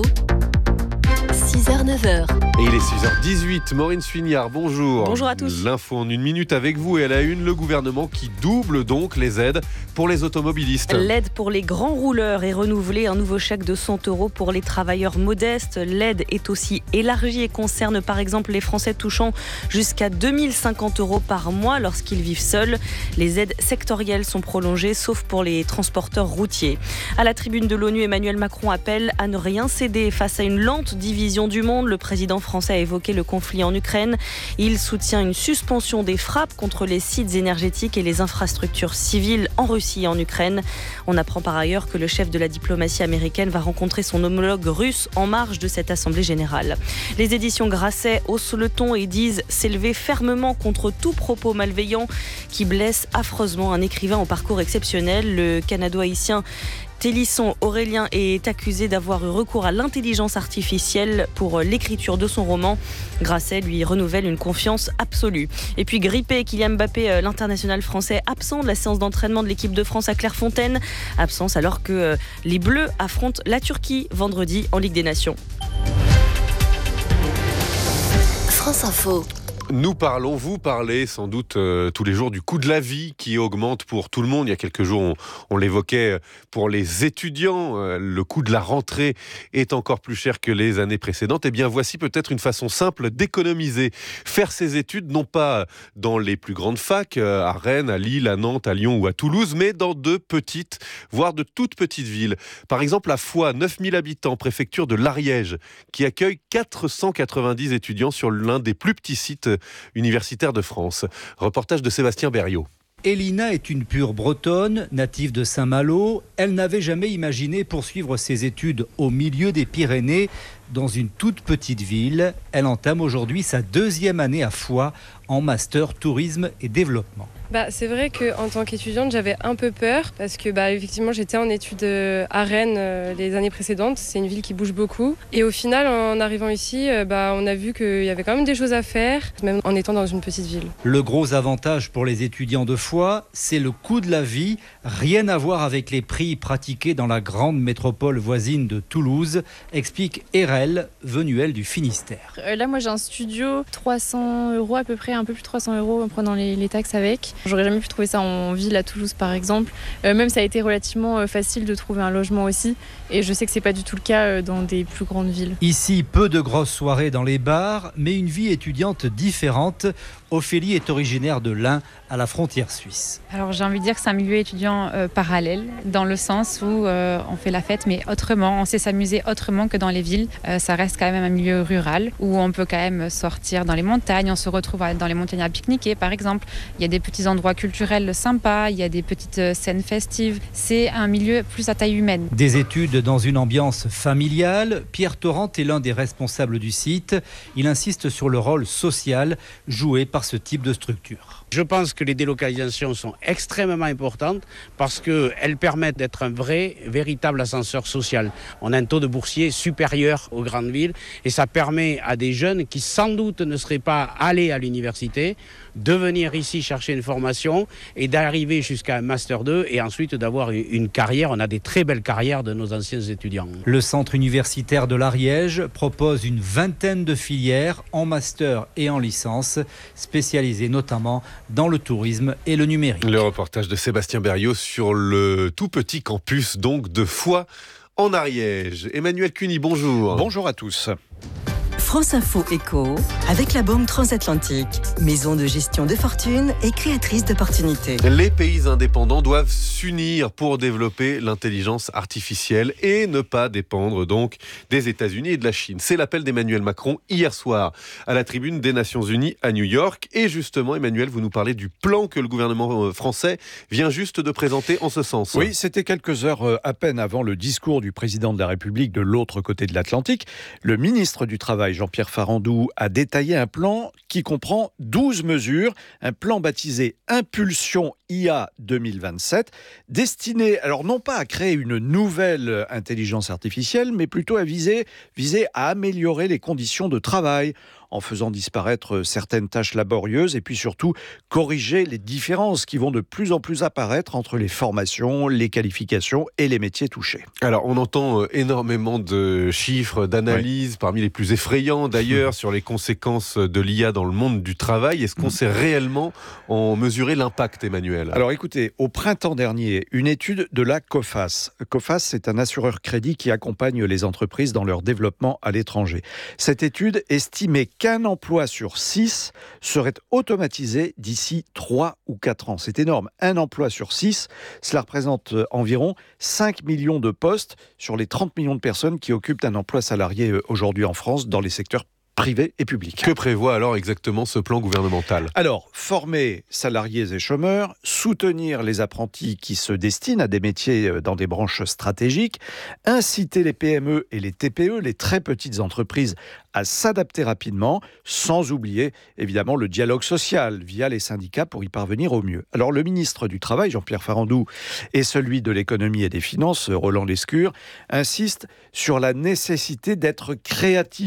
six heures neuf heures. Et il est six heures dix-huit. Maureen Suignard, bonjour. Bonjour à tous. L'info en une minute avec vous. Et à la une, le gouvernement qui double donc les aides pour les automobilistes. L'aide pour les grands rouleurs est renouvelée. Un nouveau chèque de cent euros pour les travailleurs modestes. L'aide est aussi élargie et concerne par exemple les Français touchant jusqu'à deux mille cinquante euros par mois lorsqu'ils vivent seuls. Les aides sectorielles sont prolongées, sauf pour les transporteurs routiers. À la tribune de l'ONU, Emmanuel Macron appelle à ne rien céder face à une lente division du monde. Le président français a évoqué le conflit en Ukraine. Il soutient une suspension des frappes contre les sites énergétiques et les infrastructures civiles en Russie et en Ukraine. On apprend par ailleurs que le chef de la diplomatie américaine va rencontrer son homologue russe en marge de cette assemblée générale. Les éditions Grasset haussent le ton et disent s'élever fermement contre tout propos malveillant qui blesse affreusement un écrivain au parcours exceptionnel. Le canado-haïtien Télisson Aurélien est accusé d'avoir eu recours à l'intelligence artificielle pour l'écriture de son roman. Grasset lui renouvelle une confiance absolue. Et puis grippé, Kylian Mbappé, l'international français, absent de la séance d'entraînement de l'équipe de France à Clairefontaine. Absence alors que les Bleus affrontent la Turquie vendredi en Ligue des Nations. France Info. Nous parlons, vous parlez sans doute euh, tous les jours du coût de la vie qui augmente pour tout le monde. Il y a quelques jours, on, on l'évoquait pour les étudiants. Euh, le coût de la rentrée est encore plus cher que les années précédentes. Eh bien, voici peut-être une façon simple d'économiser. Faire ses études, non pas dans les plus grandes facs, euh, à Rennes, à Lille, à Nantes, à Lyon ou à Toulouse, mais dans de petites, voire de toutes petites villes. Par exemple, à Foix, neuf mille habitants, préfecture de l'Ariège, qui accueille quatre cent quatre-vingt-dix étudiants sur l'un des plus petits sites universitaire de France. Reportage de Sébastien Berriot. Elina est une pure bretonne, native de Saint-Malo. Elle n'avait jamais imaginé poursuivre ses études au milieu des Pyrénées, dans une toute petite ville. Elle entame aujourd'hui sa deuxième année à Foix en master tourisme et développement. Bah, c'est vrai qu'en tant qu'étudiante, j'avais un peu peur parce que bah, effectivement, j'étais en études à Rennes euh, les années précédentes. C'est une ville qui bouge beaucoup. Et au final, en arrivant ici, euh, bah, on a vu qu'il y avait quand même des choses à faire, même en étant dans une petite ville. Le gros avantage pour les étudiants de Foix, c'est le coût de la vie. Rien à voir avec les prix pratiqués dans la grande métropole voisine de Toulouse, explique Erel, venue elle du Finistère. Euh, là, moi, j'ai un studio, trois cents euros à peu près, un peu plus de trois cents euros en prenant les, les taxes avec. J'aurais jamais pu trouver ça en ville à Toulouse par exemple. Euh, même ça a été relativement euh, facile de trouver un logement aussi. Et je sais que c'est pas du tout le cas euh, dans des plus grandes villes. Ici, peu de grosses soirées dans les bars, mais une vie étudiante différente. Ophélie est originaire de l'Ain, à la frontière suisse. Alors j'ai envie de dire que c'est un milieu étudiant euh, parallèle, dans le sens où euh, on fait la fête, mais autrement, on sait s'amuser autrement que dans les villes. Euh, ça reste quand même un milieu rural, où on peut quand même sortir dans les montagnes, on se retrouve dans les montagnes à pique-niquer par exemple. Il y a des petits endroits culturels sympas, il y a des petites scènes festives. C'est un milieu plus à taille humaine. Des études dans une ambiance familiale. Pierre Torrent est l'un des responsables du site. Il insiste sur le rôle social joué par ce type de structure. Je pense que les délocalisations sont extrêmement importantes parce qu'elles permettent d'être un vrai, véritable ascenseur social. On a un taux de boursiers supérieur aux grandes villes et ça permet à des jeunes qui sans doute ne seraient pas allés à l'université de venir ici chercher une formation et d'arriver jusqu'à un master deux et ensuite d'avoir une carrière. On a des très belles carrières de nos anciens étudiants. Le centre universitaire de l'Ariège propose une vingtaine de filières en master et en licence, spécialisées notamment dans le tourisme et le numérique. Le reportage de Sébastien Berriot sur le tout petit campus donc de Foix en Ariège. Emmanuel Cuny, bonjour. Bonjour à tous. France Info Éco, avec la Banque Transatlantique, maison de gestion de fortune et créatrice d'opportunités. Les pays indépendants doivent s'unir pour développer l'intelligence artificielle et ne pas dépendre donc des États-Unis et de la Chine. C'est l'appel d'Emmanuel Macron hier soir à la tribune des Nations Unies à New York. Et justement, Emmanuel, vous nous parlez du plan que le gouvernement français vient juste de présenter en ce sens. Oui, c'était quelques heures à peine avant le discours du président de la République de l'autre côté de l'Atlantique. Le ministre du Travail, Jean-Pierre Farandou, a détaillé un plan qui comprend douze mesures, un plan baptisé Impulsion I A deux mille vingt-sept, destiné, alors non pas à créer une nouvelle intelligence artificielle, mais plutôt à viser, viser à améliorer les conditions de travail, en faisant disparaître certaines tâches laborieuses et puis surtout corriger les différences qui vont de plus en plus apparaître entre les formations, les qualifications et les métiers touchés. Alors on entend énormément de chiffres, d'analyses, oui. Parmi les plus effrayants d'ailleurs, mmh. sur les conséquences de l'I A dans le monde du travail. Est-ce qu'on mmh. sait réellement en mesurer l'impact, Emmanuel ? Alors écoutez, au printemps dernier, une étude de la COFAS. COFAS, c'est un assureur crédit qui accompagne les entreprises dans leur développement à l'étranger. Cette étude estimait qu'un emploi sur six serait automatisé d'ici trois ou quatre ans. C'est énorme. Un emploi sur six, cela représente environ cinq millions de postes sur les trente millions de personnes qui occupent un emploi salarié aujourd'hui en France dans les secteurs privés et publics. Que prévoit alors exactement ce plan gouvernemental ? Alors, former salariés et chômeurs, soutenir les apprentis qui se destinent à des métiers dans des branches stratégiques, inciter les P M E et les T P E, les très petites entreprises, à s'adapter rapidement, sans oublier évidemment le dialogue social via les syndicats pour y parvenir au mieux. Alors le ministre du Travail, Jean-Pierre Farandou, et celui de l'Économie et des Finances, Roland Lescure, insistent sur la nécessité d'être créatif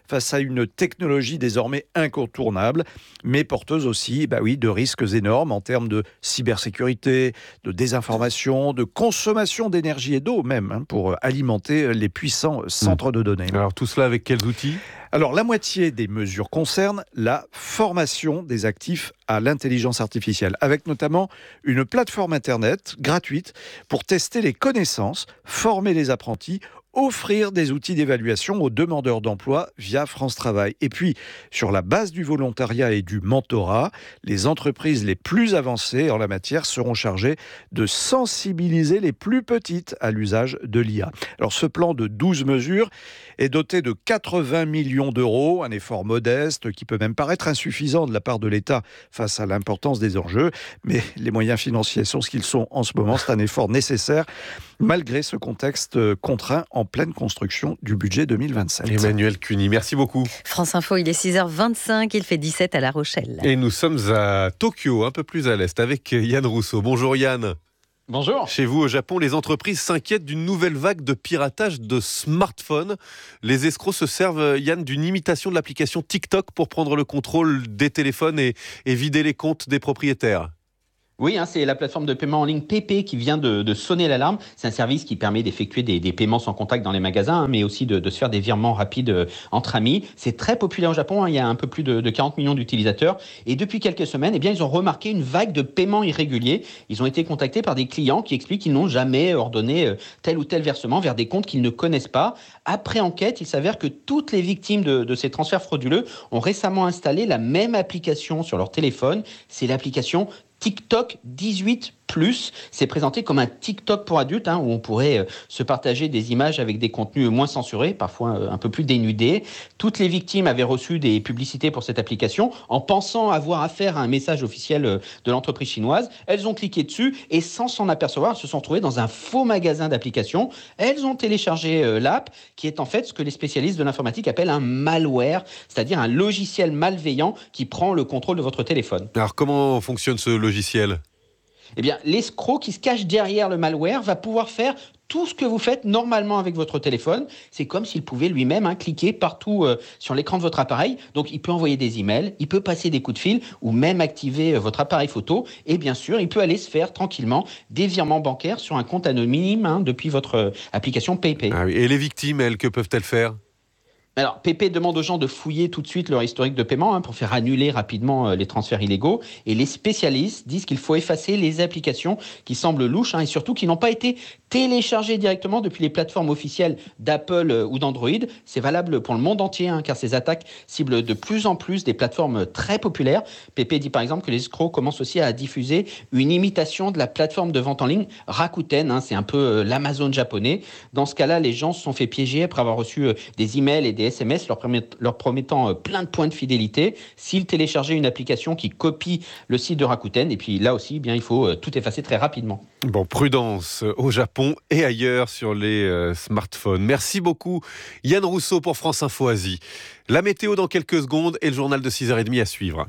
face à une technologie désormais incontournable, mais porteuse aussi bah oui, de risques énormes en termes de cybersécurité, de désinformation, de consommation d'énergie et d'eau même, hein, pour alimenter les puissants centres de données. Alors tout cela avec quels outils ? Alors la moitié des mesures concernent la formation des actifs à l'intelligence artificielle, avec notamment une plateforme internet gratuite pour tester les connaissances, former les apprentis, offrir des outils d'évaluation aux demandeurs d'emploi via France Travail. Et puis, sur la base du volontariat et du mentorat, les entreprises les plus avancées en la matière seront chargées de sensibiliser les plus petites à l'usage de l'I A. Alors, ce plan de douze mesures est doté de quatre-vingts millions d'euros, un effort modeste qui peut même paraître insuffisant de la part de l'État face à l'importance des enjeux, mais les moyens financiers sont ce qu'ils sont en ce moment. C'est un effort nécessaire malgré ce contexte contraint en pleine construction du budget deux mille vingt-sept. Emmanuel Cuny, merci beaucoup. France Info, il est six heures vingt-cinq, il fait dix-sept à La Rochelle. Et nous sommes à Tokyo, un peu plus à l'est, avec Yann Rousseau. Bonjour Yann. Bonjour. Chez vous au Japon, les entreprises s'inquiètent d'une nouvelle vague de piratage de smartphones. Les escrocs se servent, Yann, d'une imitation de l'application TikTok pour prendre le contrôle des téléphones et, et vider les comptes des propriétaires. Oui, hein, c'est la plateforme de paiement en ligne PayPay qui vient de, de sonner l'alarme. C'est un service qui permet d'effectuer des, des paiements sans contact dans les magasins, hein, mais aussi de, de se faire des virements rapides euh, entre amis. C'est très populaire au Japon, hein, il y a un peu plus de, de quarante millions d'utilisateurs. Et depuis quelques semaines, eh bien, ils ont remarqué une vague de paiements irréguliers. Ils ont été contactés par des clients qui expliquent qu'ils n'ont jamais ordonné euh, tel ou tel versement vers des comptes qu'ils ne connaissent pas. Après enquête, il s'avère que toutes les victimes de, de ces transferts frauduleux ont récemment installé la même application sur leur téléphone. C'est l'application TikTok dix-huit plus, c'est présenté comme un TikTok pour adultes, hein, où on pourrait euh, se partager des images avec des contenus moins censurés, parfois euh, un peu plus dénudés. Toutes les victimes avaient reçu des publicités pour cette application en pensant avoir affaire à un message officiel euh, de l'entreprise chinoise. Elles ont cliqué dessus et sans s'en apercevoir, elles se sont retrouvées dans un faux magasin d'applications. Elles ont téléchargé euh, l'app, qui est en fait ce que les spécialistes de l'informatique appellent un malware, c'est-à-dire un logiciel malveillant qui prend le contrôle de votre téléphone. Alors comment fonctionne ce logiciel ? Eh bien, l'escroc qui se cache derrière le malware va pouvoir faire tout ce que vous faites normalement avec votre téléphone. C'est comme s'il pouvait lui-même hein, cliquer partout euh, sur l'écran de votre appareil. Donc, il peut envoyer des emails, il peut passer des coups de fil ou même activer euh, votre appareil photo. Et bien sûr, il peut aller se faire tranquillement des virements bancaires sur un compte anonyme hein, depuis votre euh, application PayPay. Ah oui. Et les victimes, elles, que peuvent-elles faire ? Alors, PayPay demande aux gens de fouiller tout de suite leur historique de paiement hein, pour faire annuler rapidement euh, les transferts illégaux. Et les spécialistes disent qu'il faut effacer les applications qui semblent louches hein, et surtout qui n'ont pas été téléchargées directement depuis les plateformes officielles d'Apple euh, ou d'Android. C'est valable pour le monde entier hein, car ces attaques ciblent de plus en plus des plateformes très populaires. PayPay dit par exemple que les escrocs commencent aussi à diffuser une imitation de la plateforme de vente en ligne Rakuten. Hein, c'est un peu euh, l'Amazon japonais. Dans ce cas-là, les gens se sont fait piéger après avoir reçu euh, des emails et des S M S leur, permet, leur promettant euh, plein de points de fidélité s'ils téléchargeaient une application qui copie le site de Rakuten. Et puis là aussi, eh bien, il faut euh, tout effacer très rapidement. Bon, prudence au Japon et ailleurs sur les euh, smartphones. Merci beaucoup Yann Rousseau pour France Info Asie. La météo dans quelques secondes et le journal de six heures trente à suivre.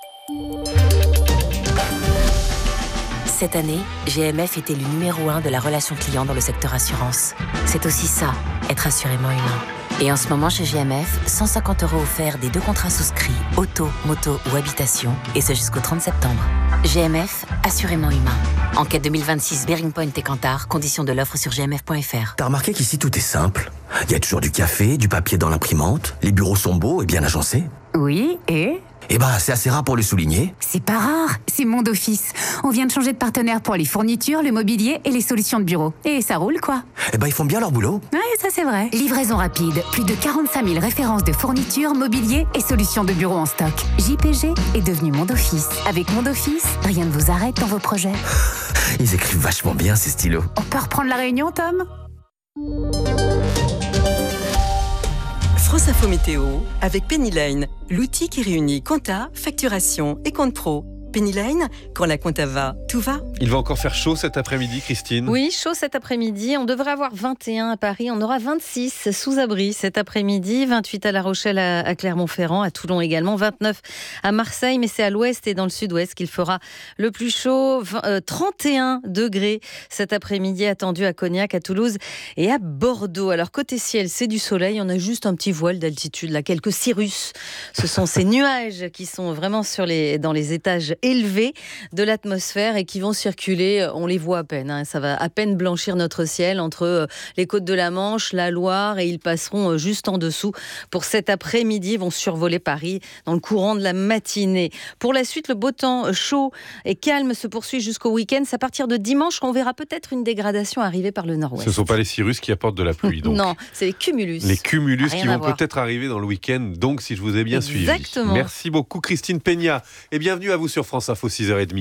Cette année, G M F était le numéro un de la relation client dans le secteur assurance. C'est aussi ça, être assurément humain. Et en ce moment, chez G M F, cent cinquante euros offerts des deux contrats souscrits, auto, moto ou habitation, et ce jusqu'au trente septembre. G M F, assurément humain. Enquête deux mille vingt-six, Bearing Point et Kantar, conditions de l'offre sur g m f point f r. T'as remarqué qu'ici tout est simple ? Il y a toujours du café, du papier dans l'imprimante, les bureaux sont beaux et bien agencés. Oui, et ? Eh ben, c'est assez rare pour le souligner. C'est pas rare, c'est Monde Office. On vient de changer de partenaire pour les fournitures, le mobilier et les solutions de bureau. Et ça roule, quoi. Eh ben, ils font bien leur boulot. Ouais, ça c'est vrai. Livraison rapide, plus de quarante-cinq mille références de fournitures, mobilier et solutions de bureau en stock. J P G est devenu Monde Office. Avec Monde Office, rien ne vous arrête dans vos projets. Ils écrivent vachement bien, ces stylos. On peut reprendre la réunion, Tom ? France Info Météo avec Penny Lane, l'outil qui réunit compta, facturation et compte pro. Penny Lane, quand la compta va, tout va. Il va encore faire chaud cet après-midi, Christine? Oui, chaud cet après-midi. On devrait avoir vingt et un à Paris. On aura vingt-six sous abri cet après-midi. vingt-huit à La Rochelle, à Clermont-Ferrand, à Toulon également. vingt-neuf à Marseille, mais c'est à l'ouest et dans le sud-ouest qu'il fera le plus chaud. trente et un degrés cet après-midi attendu à Cognac, à Toulouse et à Bordeaux. Alors côté ciel, c'est du soleil. On a juste un petit voile d'altitude, là, quelques cirrus. Ce sont ces nuages qui sont vraiment sur les, dans les étages élevés de l'atmosphère et qui vont circuler, on les voit à peine, hein. Ça va à peine blanchir notre ciel entre les côtes de la Manche, la Loire, et ils passeront juste en dessous pour cet après-midi, ils vont survoler Paris dans le courant de la matinée. Pour la suite, le beau temps chaud et calme se poursuit jusqu'au week-end. C'est à partir de dimanche qu'on verra peut-être une dégradation arriver par le nord-ouest. Ce ne sont pas les cirrus qui apportent de la pluie, donc. Non, c'est les cumulus. Les cumulus Rien qui vont peut-être arriver dans le week-end, donc si je vous ai bien Exactement. suivi. Merci beaucoup Christine Peña et bienvenue à vous sur France Info six heures trente.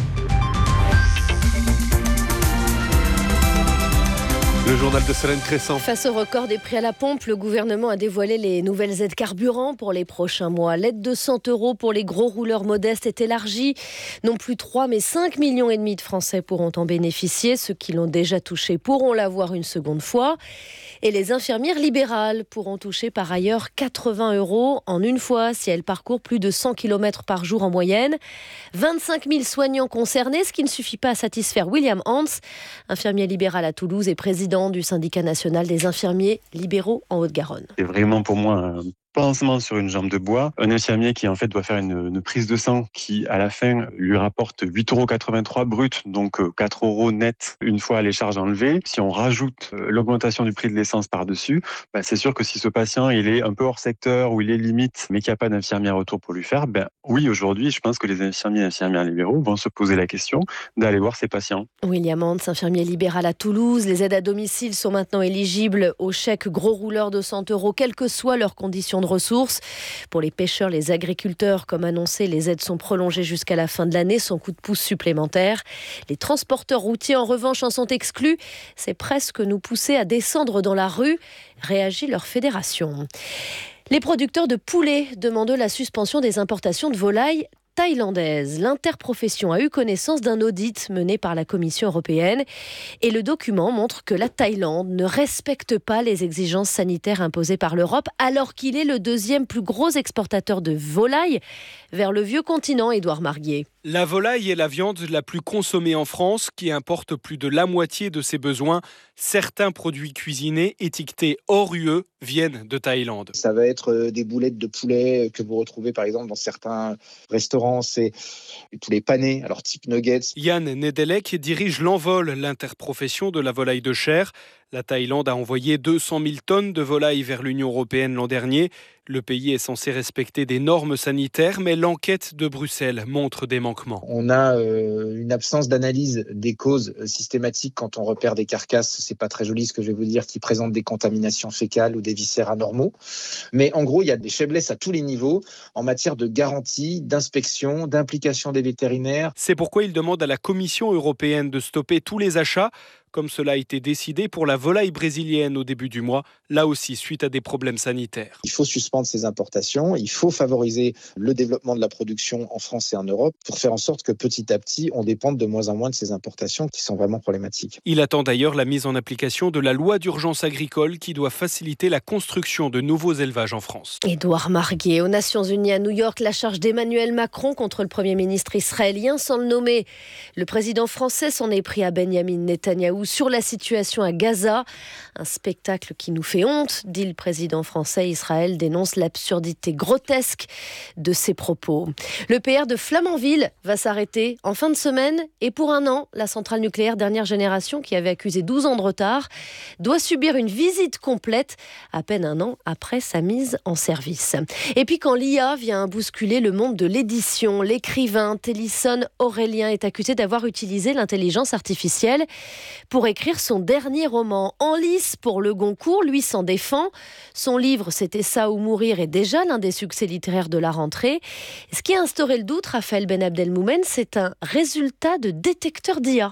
Le journal de Solène Crescent. Face au record des prix à la pompe, le gouvernement a dévoilé les nouvelles aides carburant pour les prochains mois. L'aide de cent euros pour les gros rouleurs modestes est élargie. Non plus trois, mais cinq millions et demi de Français pourront en bénéficier. Ceux qui l'ont déjà touché pourront l'avoir une seconde fois. Et les infirmières libérales pourront toucher par ailleurs quatre-vingts euros en une fois si elles parcourent plus de cent kilomètres par jour en moyenne. vingt-cinq mille soignants concernés, ce qui ne suffit pas à satisfaire William Hans, infirmier libéral à Toulouse et président du syndicat national des infirmiers libéraux en Haute-Garonne. C'est vraiment pour moi un pansement sur une jambe de bois. Un infirmier qui en fait doit faire une, une prise de sang qui à la fin lui rapporte huit euros quatre-vingt-trois brut, donc quatre euros net une fois les charges enlevées. Si on rajoute l'augmentation du prix de l'essence par-dessus, bah c'est sûr que si ce patient il est un peu hors secteur ou il est limite mais qu'il n'y a pas d'infirmière autour pour lui faire, ben oui, aujourd'hui je pense que les infirmiers et infirmières libéraux vont se poser la question d'aller voir ces patients. William Hans, infirmier libéral à Toulouse. Les aides à domicile sont maintenant éligibles au chèque gros rouleur de cent euros, quelles que soient leurs conditions de ressources. Pour les pêcheurs, les agriculteurs, comme annoncé, les aides sont prolongées jusqu'à la fin de l'année, sans coup de pouce supplémentaire. Les transporteurs routiers, en revanche, en sont exclus. C'est presque nous pousser à descendre dans la rue, réagit leur fédération. Les producteurs de poulets demandent la suspension des importations de volailles thaïlandaise. L'interprofession a eu connaissance d'un audit mené par la Commission européenne et le document montre que la Thaïlande ne respecte pas les exigences sanitaires imposées par l'Europe alors qu'il est le deuxième plus gros exportateur de volailles vers le vieux continent, Édouard Marguier. La volaille est la viande la plus consommée en France, qui importe plus de la moitié de ses besoins. Certains produits cuisinés étiquetés hors U E viennent de Thaïlande. Ça va être des boulettes de poulet que vous retrouvez par exemple dans certains restaurants, c'est des poulets panés, alors type nuggets. Yann Nedelec dirige l'Envol, l'interprofession de la volaille de chair. La Thaïlande a envoyé deux cent mille tonnes de volailles vers l'Union européenne l'an dernier. Le pays est censé respecter des normes sanitaires, mais l'enquête de Bruxelles montre des manquements. On a euh, une absence d'analyse des causes systématiques quand on repère des carcasses, c'est pas très joli ce que je vais vous dire, qui présentent des contaminations fécales ou des viscères anormaux. Mais en gros, il y a des faiblesses à tous les niveaux en matière de garantie, d'inspection, d'implication des vétérinaires. C'est pourquoi il demande à la Commission européenne de stopper tous les achats, comme cela a été décidé pour la volaille brésilienne au début du mois, là aussi suite à des problèmes sanitaires. Il faut suspendre ces importations, il faut favoriser le développement de la production en France et en Europe pour faire en sorte que petit à petit, on dépende de moins en moins de ces importations qui sont vraiment problématiques. Il attend d'ailleurs la mise en application de la loi d'urgence agricole qui doit faciliter la construction de nouveaux élevages en France. Édouard Marguier, aux Nations Unies à New York, la charge d'Emmanuel Macron contre le Premier ministre israélien sans le nommer. Le président français s'en est pris à Benyamin Netanyahou sur la situation à Gaza. Un spectacle qui nous fait honte, dit le président français. Israël dénonce l'absurdité grotesque de ses propos. Le P R de Flamanville va s'arrêter en fin de semaine et pour un an, la centrale nucléaire dernière génération, qui avait accusé douze ans de retard, doit subir une visite complète à peine un an après sa mise en service. Et puis quand l'I A vient bousculer le monde de l'édition, l'écrivain Tennyson Aurélien est accusé d'avoir utilisé l'intelligence artificielle pour écrire son dernier roman. En lice pour le Goncourt, lui s'en défend. Son livre, C'était ça ou mourir, est déjà l'un des succès littéraires de la rentrée. Ce qui a instauré le doute, Raphaël Ben Abdelmoumen, c'est un résultat de détecteur d'I A.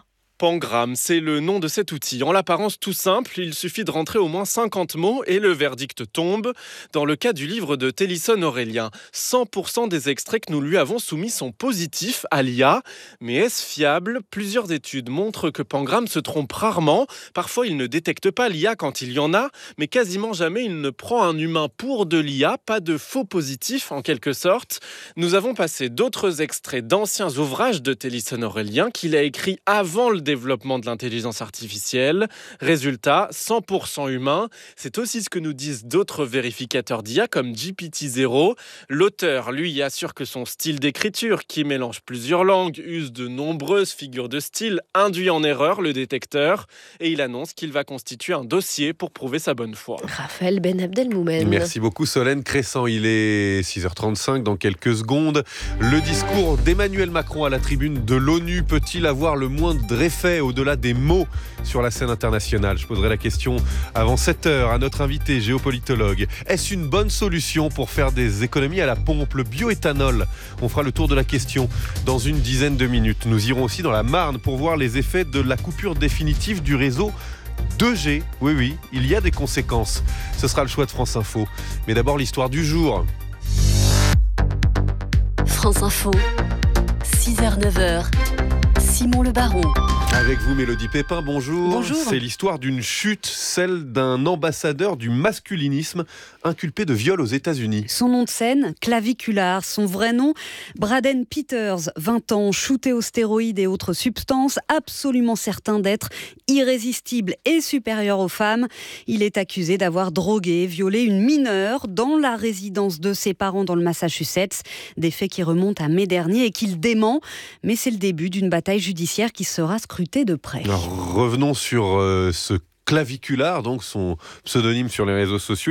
Pangram, c'est le nom de cet outil. En l'apparence tout simple, il suffit de rentrer au moins cinquante mots et le verdict tombe. Dans le cas du livre de Télisson Aurélien, cent pour cent des extraits que nous lui avons soumis sont positifs à l'I A. Mais est-ce fiable ? Plusieurs études montrent que Pangram se trompe rarement. Parfois, il ne détecte pas l'I A quand il y en a, mais quasiment jamais il ne prend un humain pour de l'I A, pas de faux positifs en quelque sorte. Nous avons passé d'autres extraits d'anciens ouvrages de Télisson Aurélien qu'il a écrits avant le développement de l'intelligence artificielle. Résultat, cent pour cent humain. C'est aussi ce que nous disent d'autres vérificateurs d'I A comme G P T zéro. L'auteur, lui, assure que son style d'écriture, qui mélange plusieurs langues, use de nombreuses figures de style, induit en erreur le détecteur. Et il annonce qu'il va constituer un dossier pour prouver sa bonne foi. Raphaël Ben Abdelmoumen. Merci beaucoup Solène Crescent. Il est six heures trente-cinq dans quelques secondes. Le discours d'Emmanuel Macron à la tribune de l'ONU peut-il avoir le moindre effet au-delà des mots sur la scène internationale ? Je poserai la question avant sept heures à notre invité géopolitologue. Est-ce une bonne solution pour faire des économies à la pompe ? Le bioéthanol, on fera le tour de la question dans une dizaine de minutes. Nous irons aussi dans la Marne pour voir les effets de la coupure définitive du réseau deux G. Oui, oui, il y a des conséquences. Ce sera le choix de France Info. Mais d'abord l'histoire du jour. France Info, six heures neuf heures. Simon Le Baron. Avec vous, Mélodie Pépin, bonjour. Bonjour. C'est l'histoire d'une chute, celle d'un ambassadeur du masculinisme inculpé de viol aux États-Unis. Son nom de scène, Claviculaire. Son vrai nom, Braden Peters, vingt ans, shooté aux stéroïdes et autres substances, absolument certain d'être irrésistible et supérieur aux femmes. Il est accusé d'avoir drogué, violé une mineure dans la résidence de ses parents dans le Massachusetts. Des faits qui remontent à mai dernier et qu'il dément. Mais c'est le début d'une bataille judiciaire qui sera scrutée de près. Alors, revenons sur euh, ce Claviculaire, donc son pseudonyme sur les réseaux sociaux.